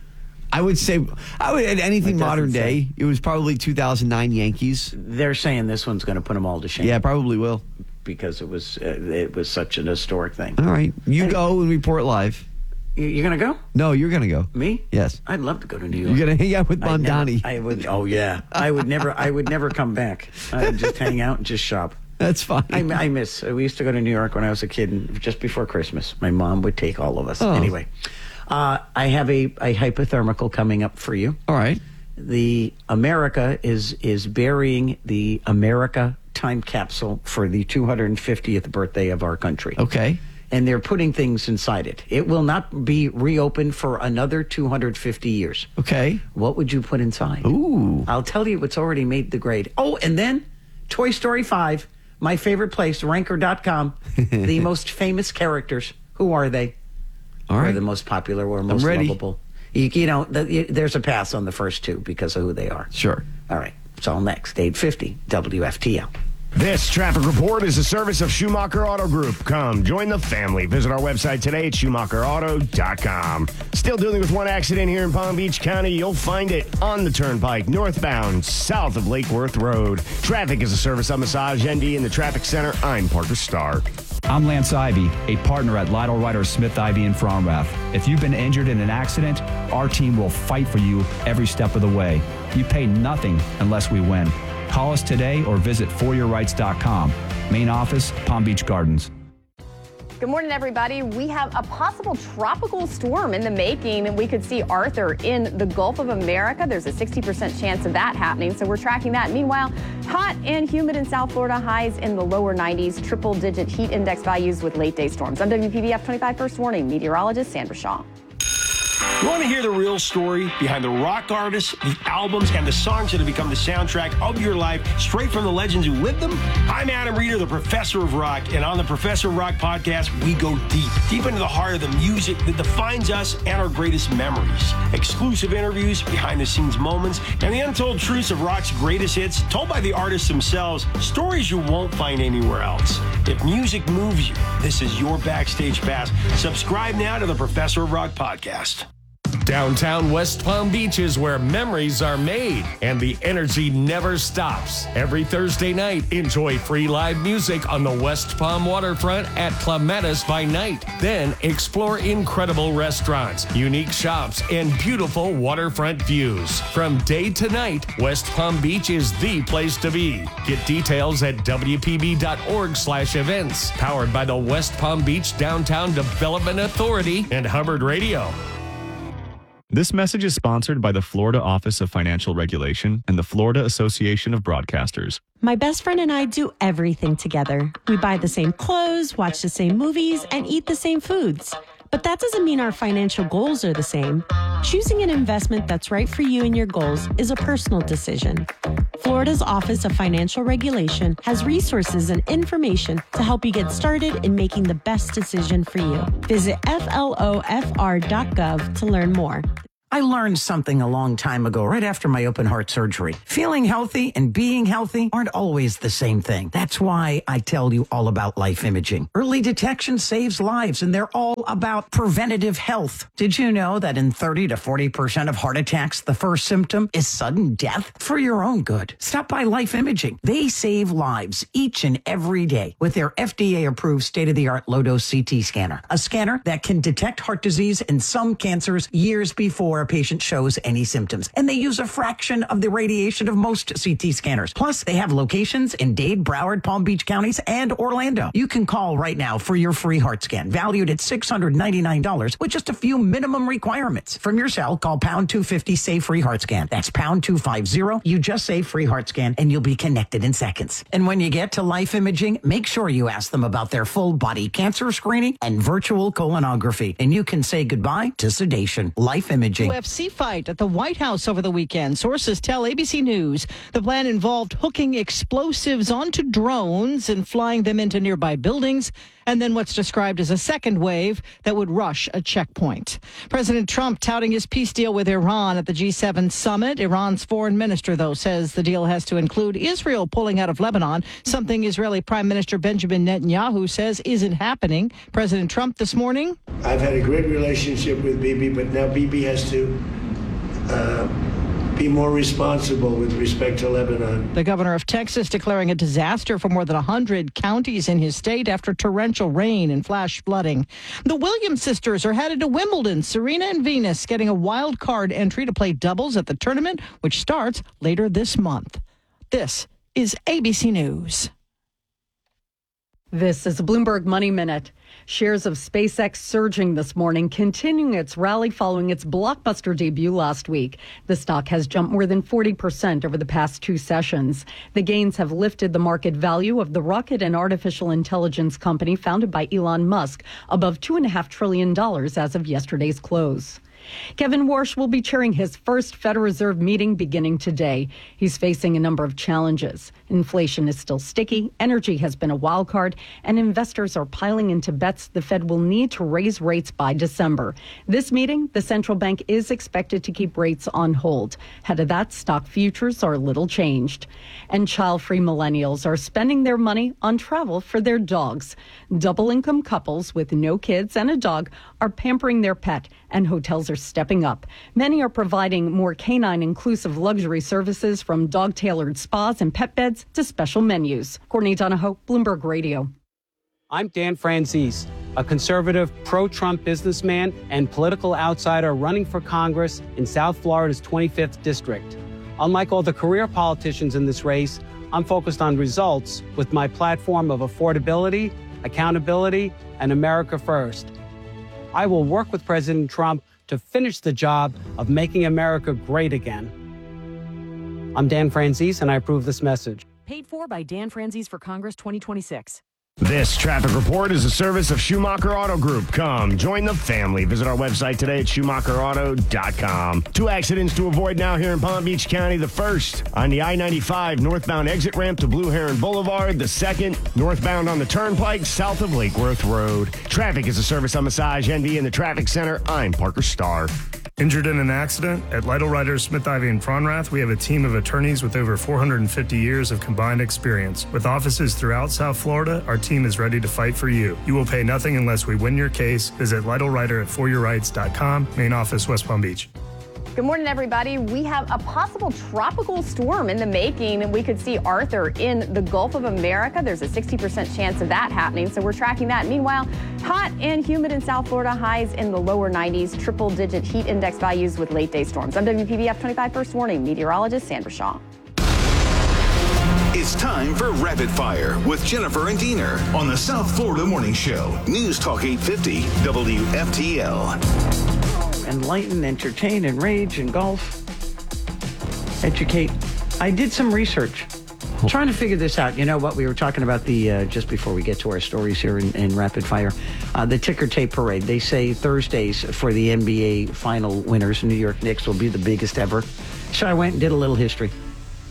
I would say, I would at anything It doesn't modern day, say. it was probably two thousand nine Yankees. They're saying this one's going to put them all to shame. Yeah, probably will. Because it was uh, it was such an historic thing. All right. You go and report live. You- You're going to go? No, you're going to go. Me? Yes. I'd love to go to New York. You're going to hang out with I'd never- Mondani. I would. Oh yeah. I would never. I would never come back. I'd just hang out and just shop. That's fine. I, I miss. We used to go to New York when I was a kid, and just before Christmas, my mom would take all of us. Oh. Anyway, uh, I have a, a hypothermical coming up for you. All right. The America is is burying the America time capsule for the two hundred fiftieth birthday of our country. Okay. And they're putting things inside it. It will not be reopened for another two hundred fifty years. Okay. What would you put inside? Ooh. I'll tell you what's already made the grade. Oh, and then Toy Story five, my favorite place, ranker dot com. The most famous characters. Who are they? All Who right. are the most popular or most ready. lovable? You, you know, the, you, there's a pass on the first two because of who they are. Sure. All right. It's all next. eight fifty W F T L. This traffic report is a service of Schumacher Auto Group. Come join the family. Visit our website today at schumacher auto dot com. Still dealing with one accident here in Palm Beach County. You'll find it on the Turnpike, northbound, south of Lake Worth Road. Traffic is a service of Massage N D in the Traffic Center. I'm Parker Starr. I'm Lance Ivy, a partner at Lytle Ryder Smith Ivy in Fromrath. If you've been injured in an accident, our team will fight for you every step of the way. You pay nothing unless we win. Call us today or visit for your rights dot com. Main office, Palm Beach Gardens. Good morning, everybody. We have a possible tropical storm in the making. We could see Arthur in the Gulf of America. There's a sixty percent chance of that happening, so we're tracking that. Meanwhile, hot and humid in South Florida, highs in the lower nineties, triple-digit heat index values with late-day storms. I'm W P B F twenty-five First Warning meteorologist Sandra Shaw. You want to hear the real story behind the rock artists, the albums, and the songs that have become the soundtrack of your life, straight from the legends who lived them? I'm Adam Reeder, the Professor of Rock, and on the Professor of Rock podcast, we go deep, deep into the heart of the music that defines us and our greatest memories. Exclusive interviews, behind-the-scenes moments, and the untold truths of rock's greatest hits, told by the artists themselves, stories you won't find anywhere else. If music moves you, this is your backstage pass. Subscribe now to the Professor of Rock podcast. Downtown West Palm Beach is where memories are made and the energy never stops. Every Thursday night, enjoy free live music on the West Palm waterfront at Clematis by night. Then explore incredible restaurants, unique shops, and beautiful waterfront views. From day to night, West Palm Beach is the place to be. Get details at W P B dot org slash events. Powered by the West Palm Beach Downtown Development Authority and Hubbard Radio. This message is sponsored by the Florida Office of Financial Regulation and the Florida Association of Broadcasters. My best friend and I do everything together. We buy the same clothes, watch the same movies, and eat the same foods. But that doesn't mean our financial goals are the same. Choosing an investment that's right for you and your goals is a personal decision. Florida's Office of Financial Regulation has resources and information to help you get started in making the best decision for you. Visit F L O F R dot gov to learn more. I learned something a long time ago, right after my open heart surgery. Feeling healthy and being healthy aren't always the same thing. That's why I tell you all about Life Imaging. Early detection saves lives, and they're all about preventative health. Did you know that in thirty to forty percent of heart attacks, the first symptom is sudden death? For your own good, stop by Life Imaging. They save lives each and every day with their F D A-approved state-of-the-art low-dose C T scanner, a scanner that can detect heart disease and some cancers years before a patient shows any symptoms. And they use a fraction of the radiation of most C T scanners. Plus, they have locations in Dade, Broward, Palm Beach counties, and Orlando. You can call right now for your free heart scan, valued at six hundred ninety-nine dollars with just a few minimum requirements. From your cell, call pound two fifty, say free heart scan. That's pound two fifty. You just say free heart scan, and you'll be connected in seconds. And when you get to Life Imaging, make sure you ask them about their full body cancer screening and virtual colonography. And you can say goodbye to sedation. Life Imaging. U F C fight at the White House over the weekend. Sources tell A B C News the plan involved hooking explosives onto drones and flying them into nearby buildings, and then what's described as a second wave that would rush a checkpoint. President Trump touting his peace deal with Iran at the G seven summit. Iran's foreign minister, though, says the deal has to include Israel pulling out of Lebanon, something Israeli Prime Minister Benjamin Netanyahu says isn't happening. President Trump this morning. I've had a great relationship with Bibi, but now Bibi has to uh, be more responsible with respect to Lebanon. The governor of Texas declaring a disaster for more than one hundred counties in his state after torrential rain and flash flooding. The Williams sisters are headed to Wimbledon. Serena and Venus getting a wild card entry to play doubles at the tournament, which starts later this month. This is A B C News. This is a Bloomberg Money Minute. Shares of SpaceX surging this morning, continuing its rally following its blockbuster debut last week. The stock has jumped more than forty percent over the past two sessions. The gains have lifted the market value of the rocket and artificial intelligence company founded by Elon Musk above two point five trillion dollars as of yesterday's close. Kevin Warsh will be chairing his first Federal Reserve meeting beginning today. He's facing a number of challenges. Inflation is still sticky, energy has been a wild card, and investors are piling into bets the Fed will need to raise rates by December. This meeting, the central bank is expected to keep rates on hold. Ahead of that, stock futures are little changed. And child-free millennials are spending their money on travel for their dogs. Double-income couples with no kids and a dog are pampering their pet, and hotels are stepping up. Many are providing more canine-inclusive luxury services, from dog-tailored spas and pet beds to special menus. Courtney Donahoe, Bloomberg Radio. I'm Dan Franzese, a conservative, pro-Trump businessman and political outsider running for Congress in South Florida's twenty-fifth district. Unlike all the career politicians in this race, I'm focused on results with my platform of affordability, accountability, and America First. I will work with President Trump to finish the job of making America great again. I'm Dan Franzese, and I approve this message. Paid for by Dan Franzese for Congress twenty twenty-six. This traffic report is a service of Schumacher Auto Group. Come, join the family. Visit our website today at Schumacher Auto dot com. Two accidents to avoid now here in Palm Beach County. The first, on the I ninety-five northbound exit ramp to Blue Heron Boulevard. The second, northbound on the Turnpike south of Lake Worth Road. Traffic is a service of Massage N D in the Traffic Center. I'm Parker Starr. Injured in an accident? At Lytle Writers, Smith, Ivy and Fronrath, we have a team of attorneys with over four hundred fifty years of combined experience. With offices throughout South Florida, our team is ready to fight for you. You will pay nothing unless we win your case. Visit Lytle Writer at for your rights dot com. Main office, West Palm Beach. Good morning, everybody. We have a possible tropical storm in the making. We could see Arthur in the Gulf of America. There's a sixty percent chance of that happening, so we're tracking that. Meanwhile, hot and humid in South Florida, highs in the lower nineties, triple-digit heat index values with late-day storms. I'm W P B F twenty-five First Warning meteorologist Sandra Shaw. It's time for Rapid Fire with Jennifer and Diener on the South Florida Morning Show. News Talk eight fifty W F T L. Enlighten, entertain, enrage, engulf, educate. I did some research trying to figure this out. You know what? We were talking about the, uh, just before we get to our stories here in, in Rapid Fire, uh, the ticker tape parade. They say Thursdays for the N B A final winners, New York Knicks, will be the biggest ever. So I went and did a little history.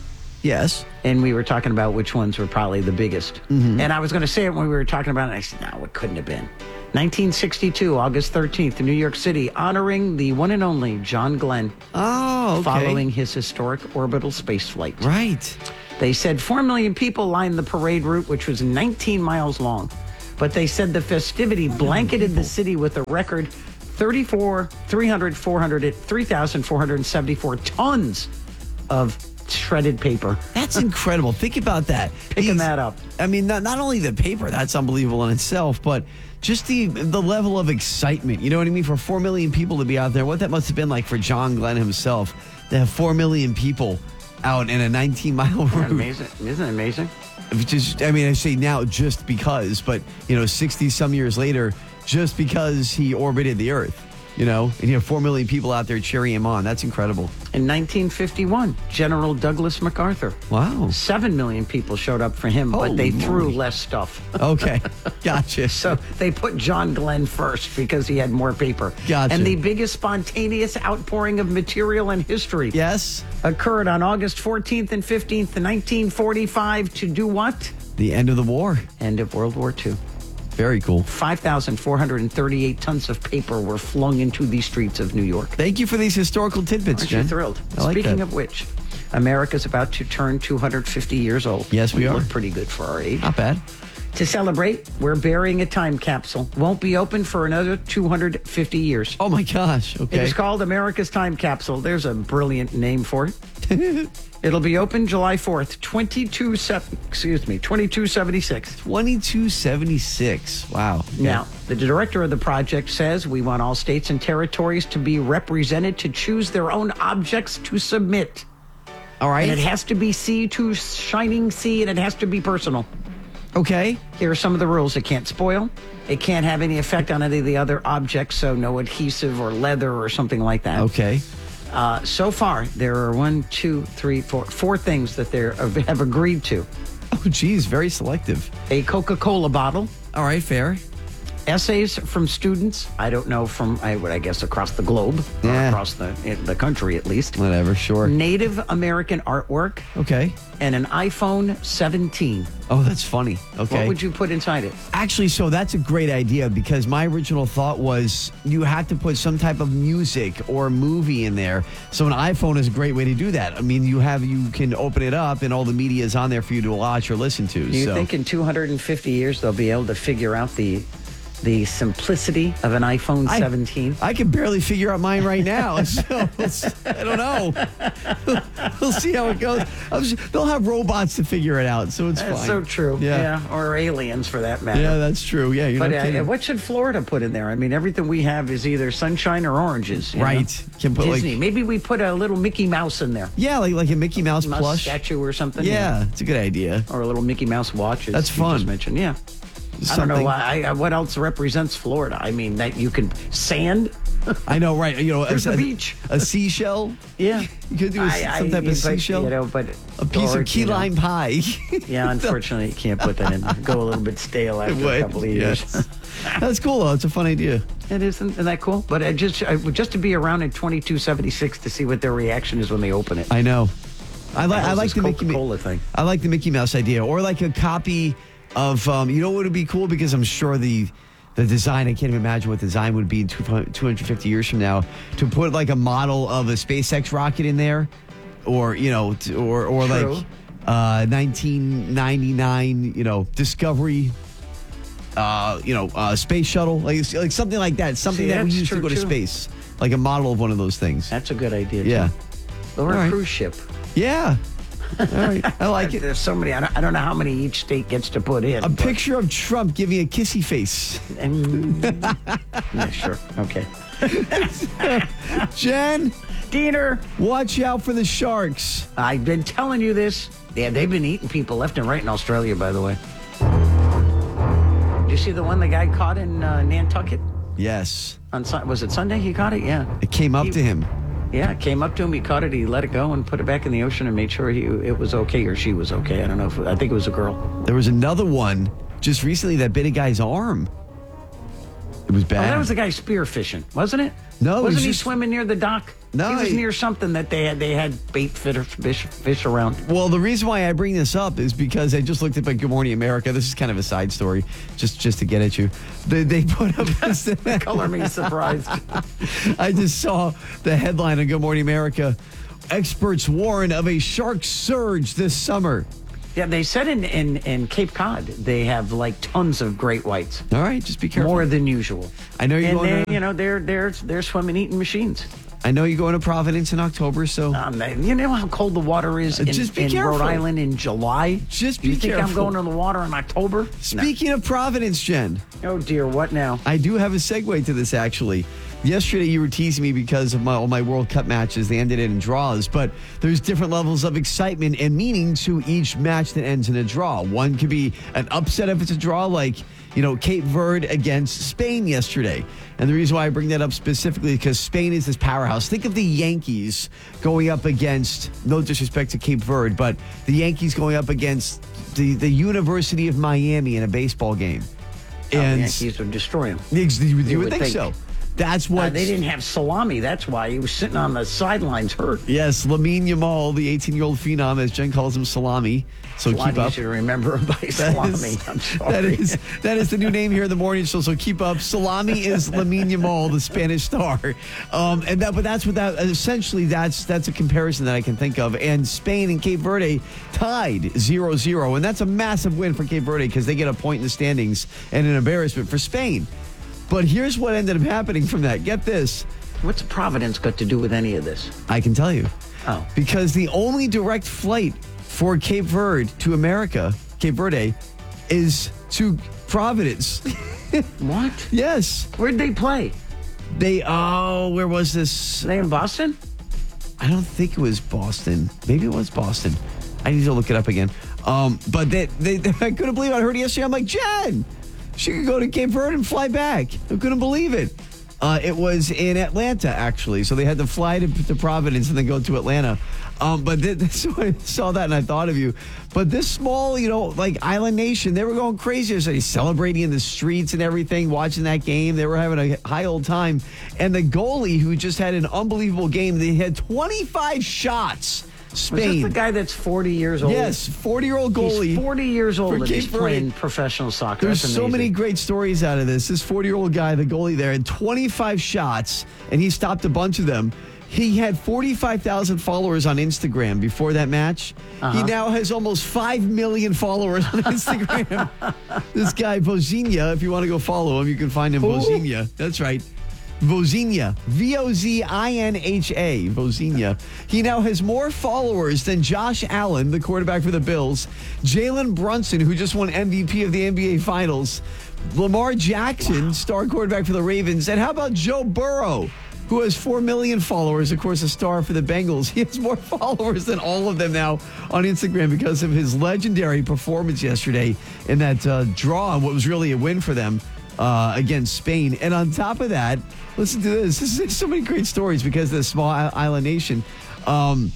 Yes. And we were talking about which ones were probably the biggest. Mhm. And I was going to say it when we were talking about it, and I said, no, it couldn't have been. nineteen sixty-two, August thirteenth, New York City, honoring the one and only John Glenn. Oh, okay. Following his historic orbital space flight. Right. They said four million people lined the parade route, which was nineteen miles long. But they said the festivity blanketed the city with a record thirty-four, three hundred, four hundred, three thousand four hundred seventy-four tons of shredded paper. That's incredible. Think about that. Picking that up. I mean, not, not only the paper, that's unbelievable in itself, but just the the level of excitement. You know what I mean? For four million people to be out there, what that must have been like for John Glenn himself, to have four million people out in a nineteen mile route. Amazing. Isn't it amazing? Just, I mean, I say now just because, but, you know, sixty some years later, just because he orbited the Earth. You know, and you have four million people out there cheering him on. That's incredible. In nineteen fifty-one, General Douglas MacArthur. Wow. Seven million people showed up for him, Holy but they threw moly. less stuff. Okay. Gotcha. So they put John Glenn first because he had more paper. Gotcha. And the biggest spontaneous outpouring of material in history. Yes. Occurred on August fourteenth and fifteenth, nineteen forty-five to do what? The end of the war. End of World War Two. Very cool. five thousand four hundred thirty-eight tons of paper were flung into the streets of New York. Thank you for these historical tidbits, Aren't Jen. you thrilled? I like Speaking that. of which, America's about to turn two hundred fifty years old. Yes, we are. look pretty good for our age. Not bad. To celebrate, we're burying a time capsule. Won't be open for another two hundred fifty years. Oh, my gosh. Okay. It is called America's Time Capsule. There's a brilliant name for it. It'll be open July fourth, twenty-two seven, excuse me, twenty-two seventy-six. twenty-two seventy-six. Wow. Okay. Now, the director of the project says we want all states and territories to be represented to choose their own objects to submit. All right. And it has to be sea to shining sea, and it has to be personal. Okay. Here are some of the rules. It can't spoil. It can't have any effect on any of the other objects, so no adhesive or leather or something like that. Okay. Uh, so far, there are one, two, three, four, four things that they have agreed to. Oh, geez, very selective. A Coca-Cola bottle. All right, fair. Essays from students. I don't know, from, I would, I guess, across the globe. Yeah. Or across the, the country, at least. Whatever, sure. Native American artwork. Okay. And an iPhone seventeen. Oh, that's funny. Okay. What would you put inside it? Actually, so that's a great idea because my original thought was you had to put some type of music or movie in there. So an iPhone is a great way to do that. I mean, you have you can open it up and all the media is on there for you to watch or listen to. Do you so. think in two hundred fifty years they'll be able to figure out the the simplicity of an iPhone I- seventeen? I can barely figure out mine right now. So it's- I don't know. We'll see how it goes. I was, they'll have robots to figure it out, so it's That's fine. so true. Yeah. Or aliens for that matter. Yeah, that's true. Yeah, you're But not uh, kidding. what should Florida put in there? I mean, everything we have is either sunshine or oranges. you know? Right. Can put, like- Disney. Maybe we put a little Mickey Mouse in there. Yeah, like like a Mickey Mouse, Mouse plush statue or something. Yeah, it's a good idea. Or a little Mickey Mouse watch. as That's you fun. Just mentioned. Yeah. I don't Something- know I, I, what else represents Florida. I mean, that you can sand. I know, right? You know, There's a, the beach. a seashell. Yeah. You could do a, I- I- some type of but, seashell. You know, but a piece or, of key you know, lime pie. Yeah, unfortunately, you can't put that in. Go a little bit stale It after would, a couple of years. yes. That's cool though. It's a fun idea. It isn't, isn't that cool? But I just I, just to be around in twenty-two seventy-six to see what their reaction is when they open it. I know. I like. I How's like this the Mickey Coca-Cola thing. I like the Mickey Mouse idea, or like a copy of. Um, you know what would be cool because I'm sure the the design. I can't even imagine what design would be in two hundred fifty years from now. To put like a model of a SpaceX rocket in there, or you know, t- or or True. like uh, nineteen ninety-nine. You know, Discovery. Uh, you know, uh, space shuttle, like like something like that. Something See, that we that's use to true, go to too. space, like a model of one of those things. That's a good idea. Yeah. Too. Or All a right. cruise ship. Yeah. All right. I like it. There's so many. I don't, I don't know how many each state gets to put in. A but- picture of Trump giving a kissy face. yeah, sure. Okay. Jen, Diener, watch out for the sharks. I've been telling you this. Yeah, they've been eating people left and right in Australia, by the way. Did you see the one the guy caught in uh, Nantucket? Yes. On Sun- was it Sunday he caught it? Yeah. It came up He- to him. Yeah, it came up to him. He caught it. He let it go and put it back in the ocean and made sure he it was okay or she was okay. I don't know if I think it was a girl. There was another one just recently that bit a guy's arm. was Oh, bad. that was the guy spearfishing, wasn't it? No, it was wasn't he just- swimming near the dock? No, he was he- near something that they had. They had bait fish, fish around. Well, the reason why I bring this up is because I just looked at my Good Morning America. This is kind of a side story, just just to get at you. They, they put up this. Color me surprised. I just saw the headline on Good Morning America. Experts warn of a shark surge this summer. Yeah, they said in, in, in Cape Cod they have like tons of great whites. All right, just be careful. More than usual. I know you're and going they, to- you know they're they're they're swimming eating machines. I know you're going to Providence in October, so Um, you know how cold the water is in, Just be in careful. Rhode Island in July. Just you be think I'm careful. going to the water in October? Speaking of Providence, Jen. Oh dear, what now? I do have a segue to this, actually. Yesterday, you were teasing me because of my, all my World Cup matches. They ended in draws, but there's different levels of excitement and meaning to each match that ends in a draw. One could be an upset if it's a draw, like, you know, Cape Verde against Spain yesterday. And the reason why I bring that up specifically is because Spain is this powerhouse. Think of the Yankees going up against, no disrespect to Cape Verde, but the Yankees going up against the, the University of Miami in a baseball game. Oh, And the Yankees would destroy them. You, you would, would think, think so. That's what uh, they didn't have salami. That's why he was sitting on the sidelines hurt. Yes, Lamine Yamal, the eighteen-year-old phenom, as Jen calls him, Salami. So It's a lot keep up. easier to remember him by That salami. is- I'm sorry. That is that is the new name here in the morning show. So keep up. Salami is Lamine Yamal, the Spanish star, um, and that. But that's what that essentially. That's that's a comparison that I can think of. And Spain and Cape Verde tied zero zero, and that's a massive win for Cape Verde because they get a point in the standings and an embarrassment for Spain. But here's what ended up happening from that. Get this. What's Providence got to do with any of this? I can tell you. Oh. Because the only direct flight for Cape Verde to America, Cape Verde, is to Providence. What? Yes. Where'd they play? They, oh, where was this? They in Boston? I don't think it was Boston. Maybe it was Boston. I need to look it up again. Um, but they, they, I couldn't believe it. I heard it yesterday. I'm like, Jen, she could go to Cape Verde and fly back. I couldn't believe it. Uh, it was in Atlanta, actually. So they had to fly to, to Providence and then go to Atlanta. Um, but th- so I saw that and I thought of you. But this small, you know, like island nation, they were going crazy. So celebrating in the streets and everything, watching that game. They were having a high old time. And the goalie, who just had an unbelievable game, they had twenty-five shots. Spain. Was this the guy that's forty years old? Yes, forty-year-old goalie. He's forty years old for and he's Cape Verde. playing professional soccer. There's That's so many amazing. great stories out of this. This forty-year-old guy, the goalie there, had twenty-five shots, and he stopped a bunch of them. He had forty-five thousand followers on Instagram before that match. Uh-huh. He now has almost five million followers on Instagram. This guy, Vozinha, if you want to go follow him, you can find him, Who? Vozinha. That's right. Vozinha, V O Z I N H A, Vozinha. He now has more followers than Josh Allen, the quarterback for the Bills, Jalen Brunson, who just won M V P of the N B A Finals, Lamar Jackson, wow. star quarterback for the Ravens, and how about Joe Burrow, who has four million followers, of course, a star for the Bengals. He has more followers than all of them now on Instagram because of his legendary performance yesterday in that uh, draw, what was really a win for them. Uh, against Spain. And on top of that, listen to this. This is so many great stories because of the small island nation. Um,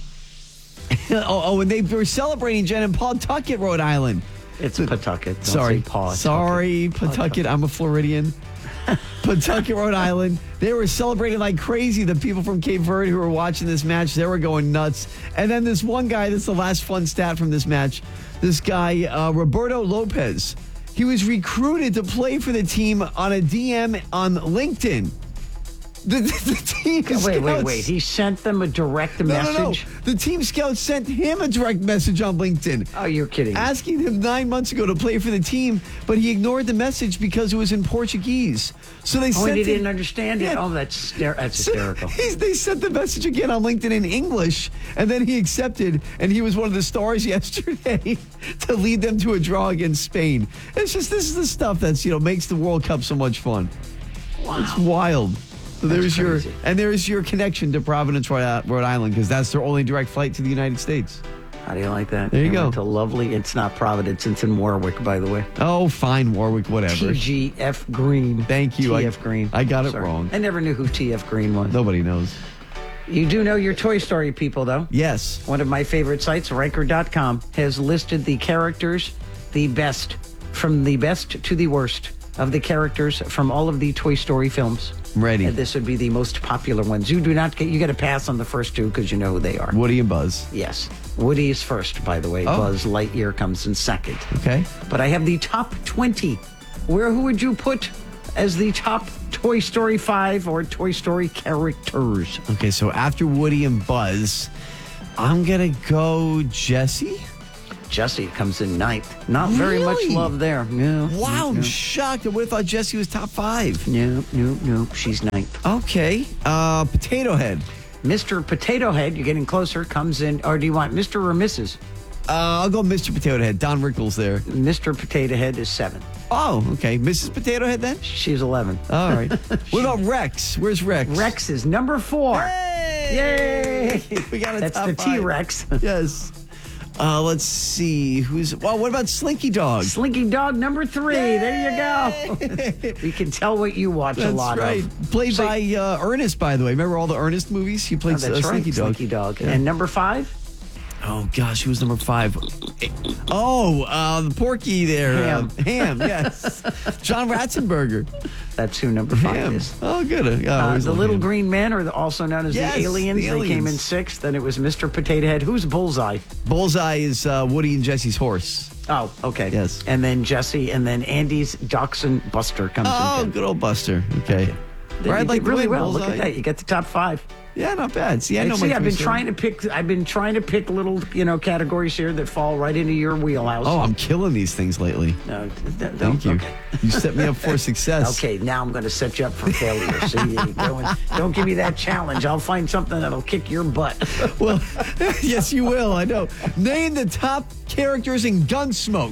oh, oh, and they were celebrating, Jen, in Pawtucket, Rhode Island. It's Pawtucket. Don't Sorry. say Pawtucket. Sorry, Pawtucket. Pawtucket. I'm a Floridian. Pawtucket, Rhode Island. They were celebrating like crazy. The people from Cape Verde who were watching this match, they were going nuts. And then this one guy, this is the last fun stat from this match. This guy, uh, Roberto Lopez. He was recruited to play for the team on a D M on LinkedIn. The, the, the team wait, scouts, wait, wait. He sent them a direct no, message? No, no. The team scouts sent him a direct message on LinkedIn. Oh, you're kidding. Asking him nine months ago to play for the team, but he ignored the message because it was in Portuguese. So they oh, sent and he him, didn't understand it? Yeah. Oh, that's, that's so hysterical. They sent the message again on LinkedIn in English, and then he accepted, and he was one of the stars yesterday to lead them to a draw against Spain. It's just, this is the stuff that's, you know, makes the World Cup so much fun. Wow. It's wild. So there's your crazy. and there's your connection to Providence, Rhode Rhode Island, because that's their only direct flight to the United States. How do you like that? There you I go. went to lovely. It's not Providence. It's in Warwick, by the way. Oh, fine, Warwick, whatever. T G F Green. Thank you. T F I, Green. I got it Sorry. wrong. I never knew who T F Green was. Nobody knows. You do know your Toy Story people, though. Yes. One of my favorite sites, Riker dot com, has listed the characters, the best, from the best to the worst of the characters from all of the Toy Story films. I'm ready. And this would be the most popular ones. You do not get, you get a pass on the first two because you know who they are. Woody and Buzz. Yes. Woody is first, by the way. Oh. Buzz Lightyear comes in second. Okay. But I have the top twenty. Where, who would you put as the top Toy Story five or Toy Story characters? Okay, so after Woody and Buzz, I'm going to go Jesse. Jesse comes in ninth. Not very much Really? love there. Yeah. Wow, I'm Yeah. shocked. I would have thought Jesse was top five. Nope, nope, nope. She's ninth. Okay. Uh, Potato Head. Mister Potato Head, you're getting closer, comes in. Or do you want Mister or Missus? Uh, I'll go Mister Potato Head. Don Rickles there. Mister Potato Head is seven. Oh, okay. Missus Potato Head then? She's eleven. All right. What about Rex? Where's Rex? Rex is number four. Hey! Yay! We got a That's top the five. T-Rex. Yes. Uh, let's see. Who's. Well, what about Slinky Dog? Slinky Dog number three. There you go. We can tell what you watch That's a lot right. of. Played So- by uh, Ernest, by the way. Remember all the Ernest movies? He played Oh, that's uh, Slinky right, Dog. Slinky Dog. Yeah. And number five? Oh, gosh, who was number five? Oh, uh, the Porky there. Ham. Uh, Ham, yes. John Ratzenberger. That's who number five Ham. is. Oh, good. Uh, yeah, I Uh, always the love Little Ham. Green Men, or the, also known as Yes, the Aliens, the they came in Aliens. sixth. Then it was Mister Potato Head. Who's Bullseye? Bullseye is uh, Woody and Jesse's horse. Oh, okay. Yes. And then Jesse, and then Andy's Dachshund Buster comes Oh, in. good old Buster. Okay. They, Right, you like did really Wayne well. Look Bullseye. at that. You get the top five. Yeah, not bad. See, I And know see, my I've been three trying to pick. I've been trying to pick little, you know, categories here that fall right into your wheelhouse. Oh, I'm killing these things lately. No, th- th- Thank you. okay. You set me up for success. Okay, now I'm going to set you up for failure. See, you go and, don't give me that challenge. I'll find something that'll kick your butt. Well, yes, you will. I know. Name the top characters in Gunsmoke.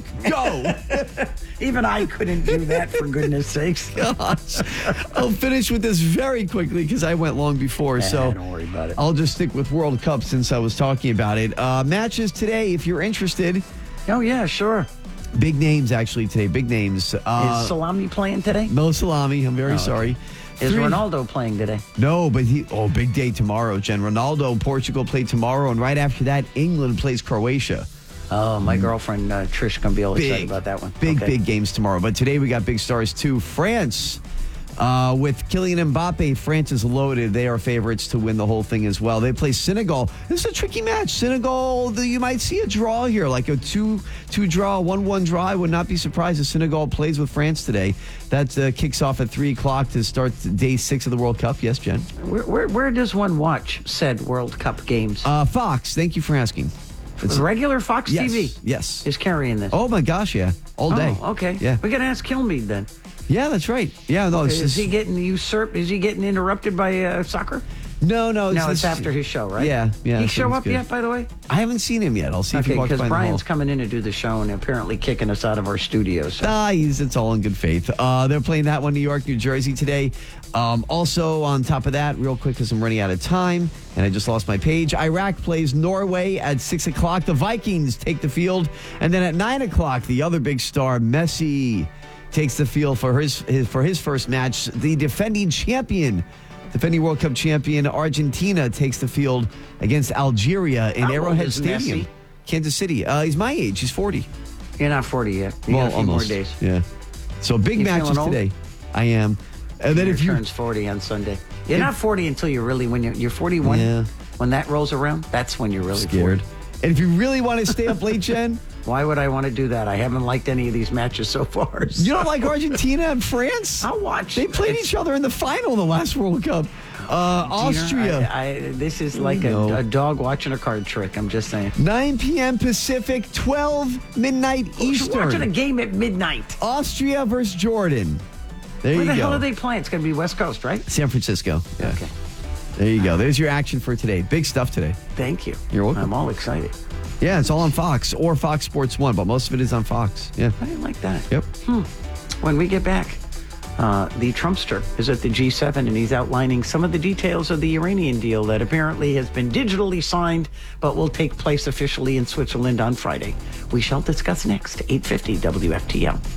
Go. Even I couldn't do that, for goodness sakes. Gosh. I'll finish with this very quickly because I went long before. Nah, so don't worry about it. I'll just stick with World Cup since I was talking about it. Uh, matches today, if you're interested. Oh, yeah, sure. Big names, actually, today. Big names. Uh, Is Salami playing today? no Salami. I'm very Oh, okay. sorry. Is Three- Ronaldo playing today? No, but he. Oh, big day tomorrow, Jen. Ronaldo, Portugal play tomorrow, and right after that, England plays Croatia. Oh, my girlfriend uh, Trish gonna be all excited Big, about that one. Big, Okay. big games tomorrow. But today we got big stars too. France, uh, with Kylian Mbappe, France is loaded. They are favorites to win the whole thing as well. They play Senegal. This is a tricky match. Senegal, the, you might see a draw here, like a two two draw, one one draw. I would not be surprised if Senegal plays with France today. That uh, kicks off at three o'clock to start day six of the World Cup. Yes, Jen. Where, where, where does one watch said World Cup games? Uh, Fox. Thank you for asking. The regular Fox yes, T V Yes. is carrying this. Oh my gosh, yeah, all day. Oh, okay. Yeah. We got to ask Kilmeade then. Yeah, that's right. Yeah, no, it's Is just, he getting usurped? Is he getting interrupted by uh, soccer? no, no. No, it's this- after his show, right? Yeah, yeah. He I show think it's up good. yet, by the way? I haven't seen him yet. I'll see if he Okay, walks because by in the Brian's hall. coming in to do the show and apparently kicking us out of our studio. So. Ah, he's, it's all in good faith. Uh, they're playing that one, New York, New Jersey today. Um, also, on top of that, real quick, because I'm running out of time, and I just lost my page. Iraq plays Norway at six o'clock. The Vikings take the field, and then at nine o'clock, the other big star, Messi, takes the field for his, his for his first match. The defending champion. Defending World Cup champion Argentina takes the field against Algeria in How old Arrowhead is Stadium, Messi? Kansas City. Uh, he's my age. He's forty. You're not forty yet. You got a few more days. Yeah. So big You matches feeling old? today. I am. And then Peter if you turns forty on Sunday. You're not forty until you really when you're, you're forty-one. Yeah. When that rolls around, that's when you're really scared, forty. and if you really want to stay up late, Jen, Why would I want to do that? I haven't liked any of these matches so far. so- you don't like Argentina and France? I'll watch. They played It's- each other in the final in the last World Cup. Uh, Dear, Austria. I, I, this is like a, No. a dog watching a card trick. I'm just saying. nine p.m. Pacific, twelve midnight Who's Eastern. watching a game at midnight? Austria versus Jordan. There Where you the go. hell are they playing? It's going to be West Coast, right? San Francisco. Yeah. Okay. There you go. There's your action for today. Big stuff today. Thank you. You're welcome. I'm all excited. Yeah, it's all on Fox or Fox Sports One, but most of it is on Fox. Yeah. I didn't like that. Yep. Hmm. When we get back, uh, the Trumpster is at the G seven and he's outlining some of the details of the Iranian deal that apparently has been digitally signed but will take place officially in Switzerland on Friday. We shall discuss next. eight fifty W F T L.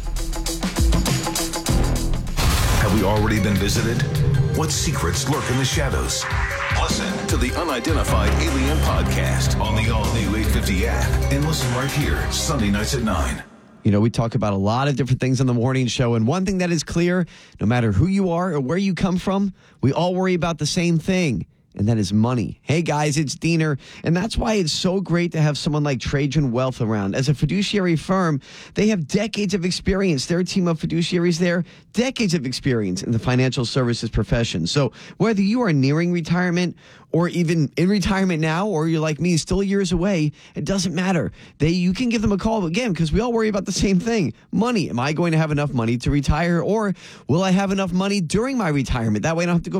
Have we already been visited? What secrets lurk in the shadows? Listen to the Unidentified Alien Podcast on the all-new eight fifty app and listen right here Sunday nights at nine. You know, we talk about a lot of different things on the morning show, and one thing that is clear, no matter who you are or where you come from, we all worry about the same thing, and that is money. Hey, guys, it's Diener, and that's why it's so great to have someone like Trajan Wealth around. As a fiduciary firm, they have decades of experience. Their team of fiduciaries there, decades of experience in the financial services profession. So whether you are nearing retirement or even in retirement now, or you're like me, still years away, it doesn't matter. They, you can give them a call again, because we all worry about the same thing. Money. Am I going to have enough money to retire, or will I have enough money during my retirement? That way I don't have to go